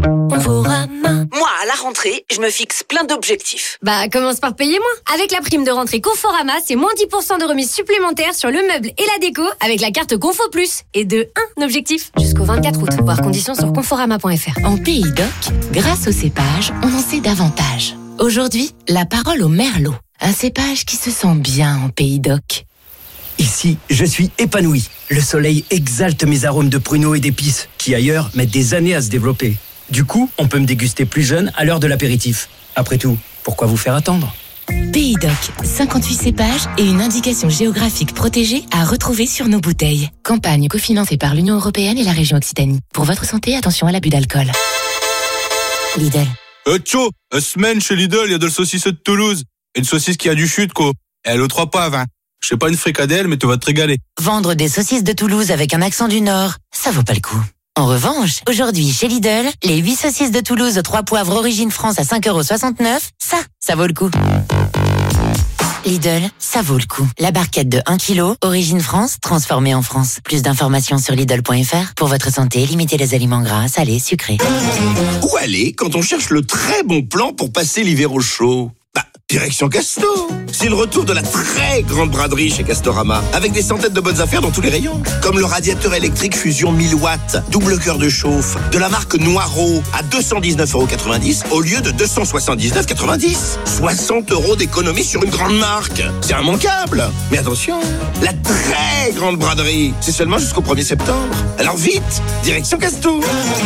Moi, à la rentrée, je me fixe plein d'objectifs. Bah, commence par payer moins. Avec la prime de rentrée Conforama, c'est moins dix pour cent de remise supplémentaire sur le meuble et la déco avec la carte Confo Plus. Et de un objectif jusqu'au vingt-quatre août. Voir conditions sur conforama point f r. En Pays d'Oc, grâce au cépage, on en sait davantage. Aujourd'hui, la parole au merlot. Un cépage qui se sent bien en Pays d'Oc. Ici, je suis épanoui. Le soleil exalte mes arômes de pruneaux et d'épices, qui ailleurs mettent des années à se développer. Du coup, on peut me déguster plus jeune à l'heure de l'apéritif. Après tout, pourquoi vous faire attendre ? Pays d'Oc, cinquante-huit cépages et une indication géographique protégée à retrouver sur nos bouteilles. Campagne cofinancée par l'Union européenne et la région Occitanie. Pour votre santé, attention à l'abus d'alcool. Lidl. Euh, tcho, une semaine chez Lidl, il y a de la saucisse de Toulouse. Une saucisse qui a du chute, quoi. Et elle aux trois paves, hein. Je sais pas une fricadelle, mais tu vas te régaler. Vendre des saucisses de Toulouse avec un accent du Nord, ça vaut pas le coup. En revanche, aujourd'hui chez Lidl, les huit saucisses de Toulouse aux trois poivres origine France à cinq euros soixante-neuf, ça, ça vaut le coup. Lidl, ça vaut le coup. La barquette de un kilo, origine France, transformée en France. Plus d'informations sur Lidl point F R. Pour votre santé, limitez les aliments gras, salés, sucrés. Où aller quand on cherche le très bon plan pour passer l'hiver au chaud ? Bah, direction Casto. C'est le retour de la très grande braderie chez Castorama, avec des centaines de bonnes affaires dans tous les rayons. Comme le radiateur électrique Fusion mille watts, double cœur de chauffe, de la marque Noireau, à deux cent dix-neuf euros quatre-vingt-dix au lieu de deux cent soixante-dix-neuf euros quatre-vingt-dix. soixante euros d'économie sur une grande marque. C'est immanquable. Mais attention, la très grande braderie, c'est seulement jusqu'au premier septembre. Alors vite, direction Casto.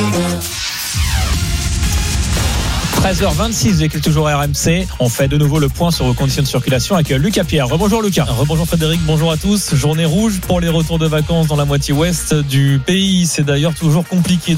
treize heures vingt-six, vous écoutez toujours R M C. On fait de nouveau le point sur vos conditions de circulation avec Lucas Pierre. Rebonjour Lucas. Rebonjour Frédéric, bonjour à tous. Journée rouge pour les retours de vacances dans la moitié ouest du pays. C'est d'ailleurs toujours compliqué.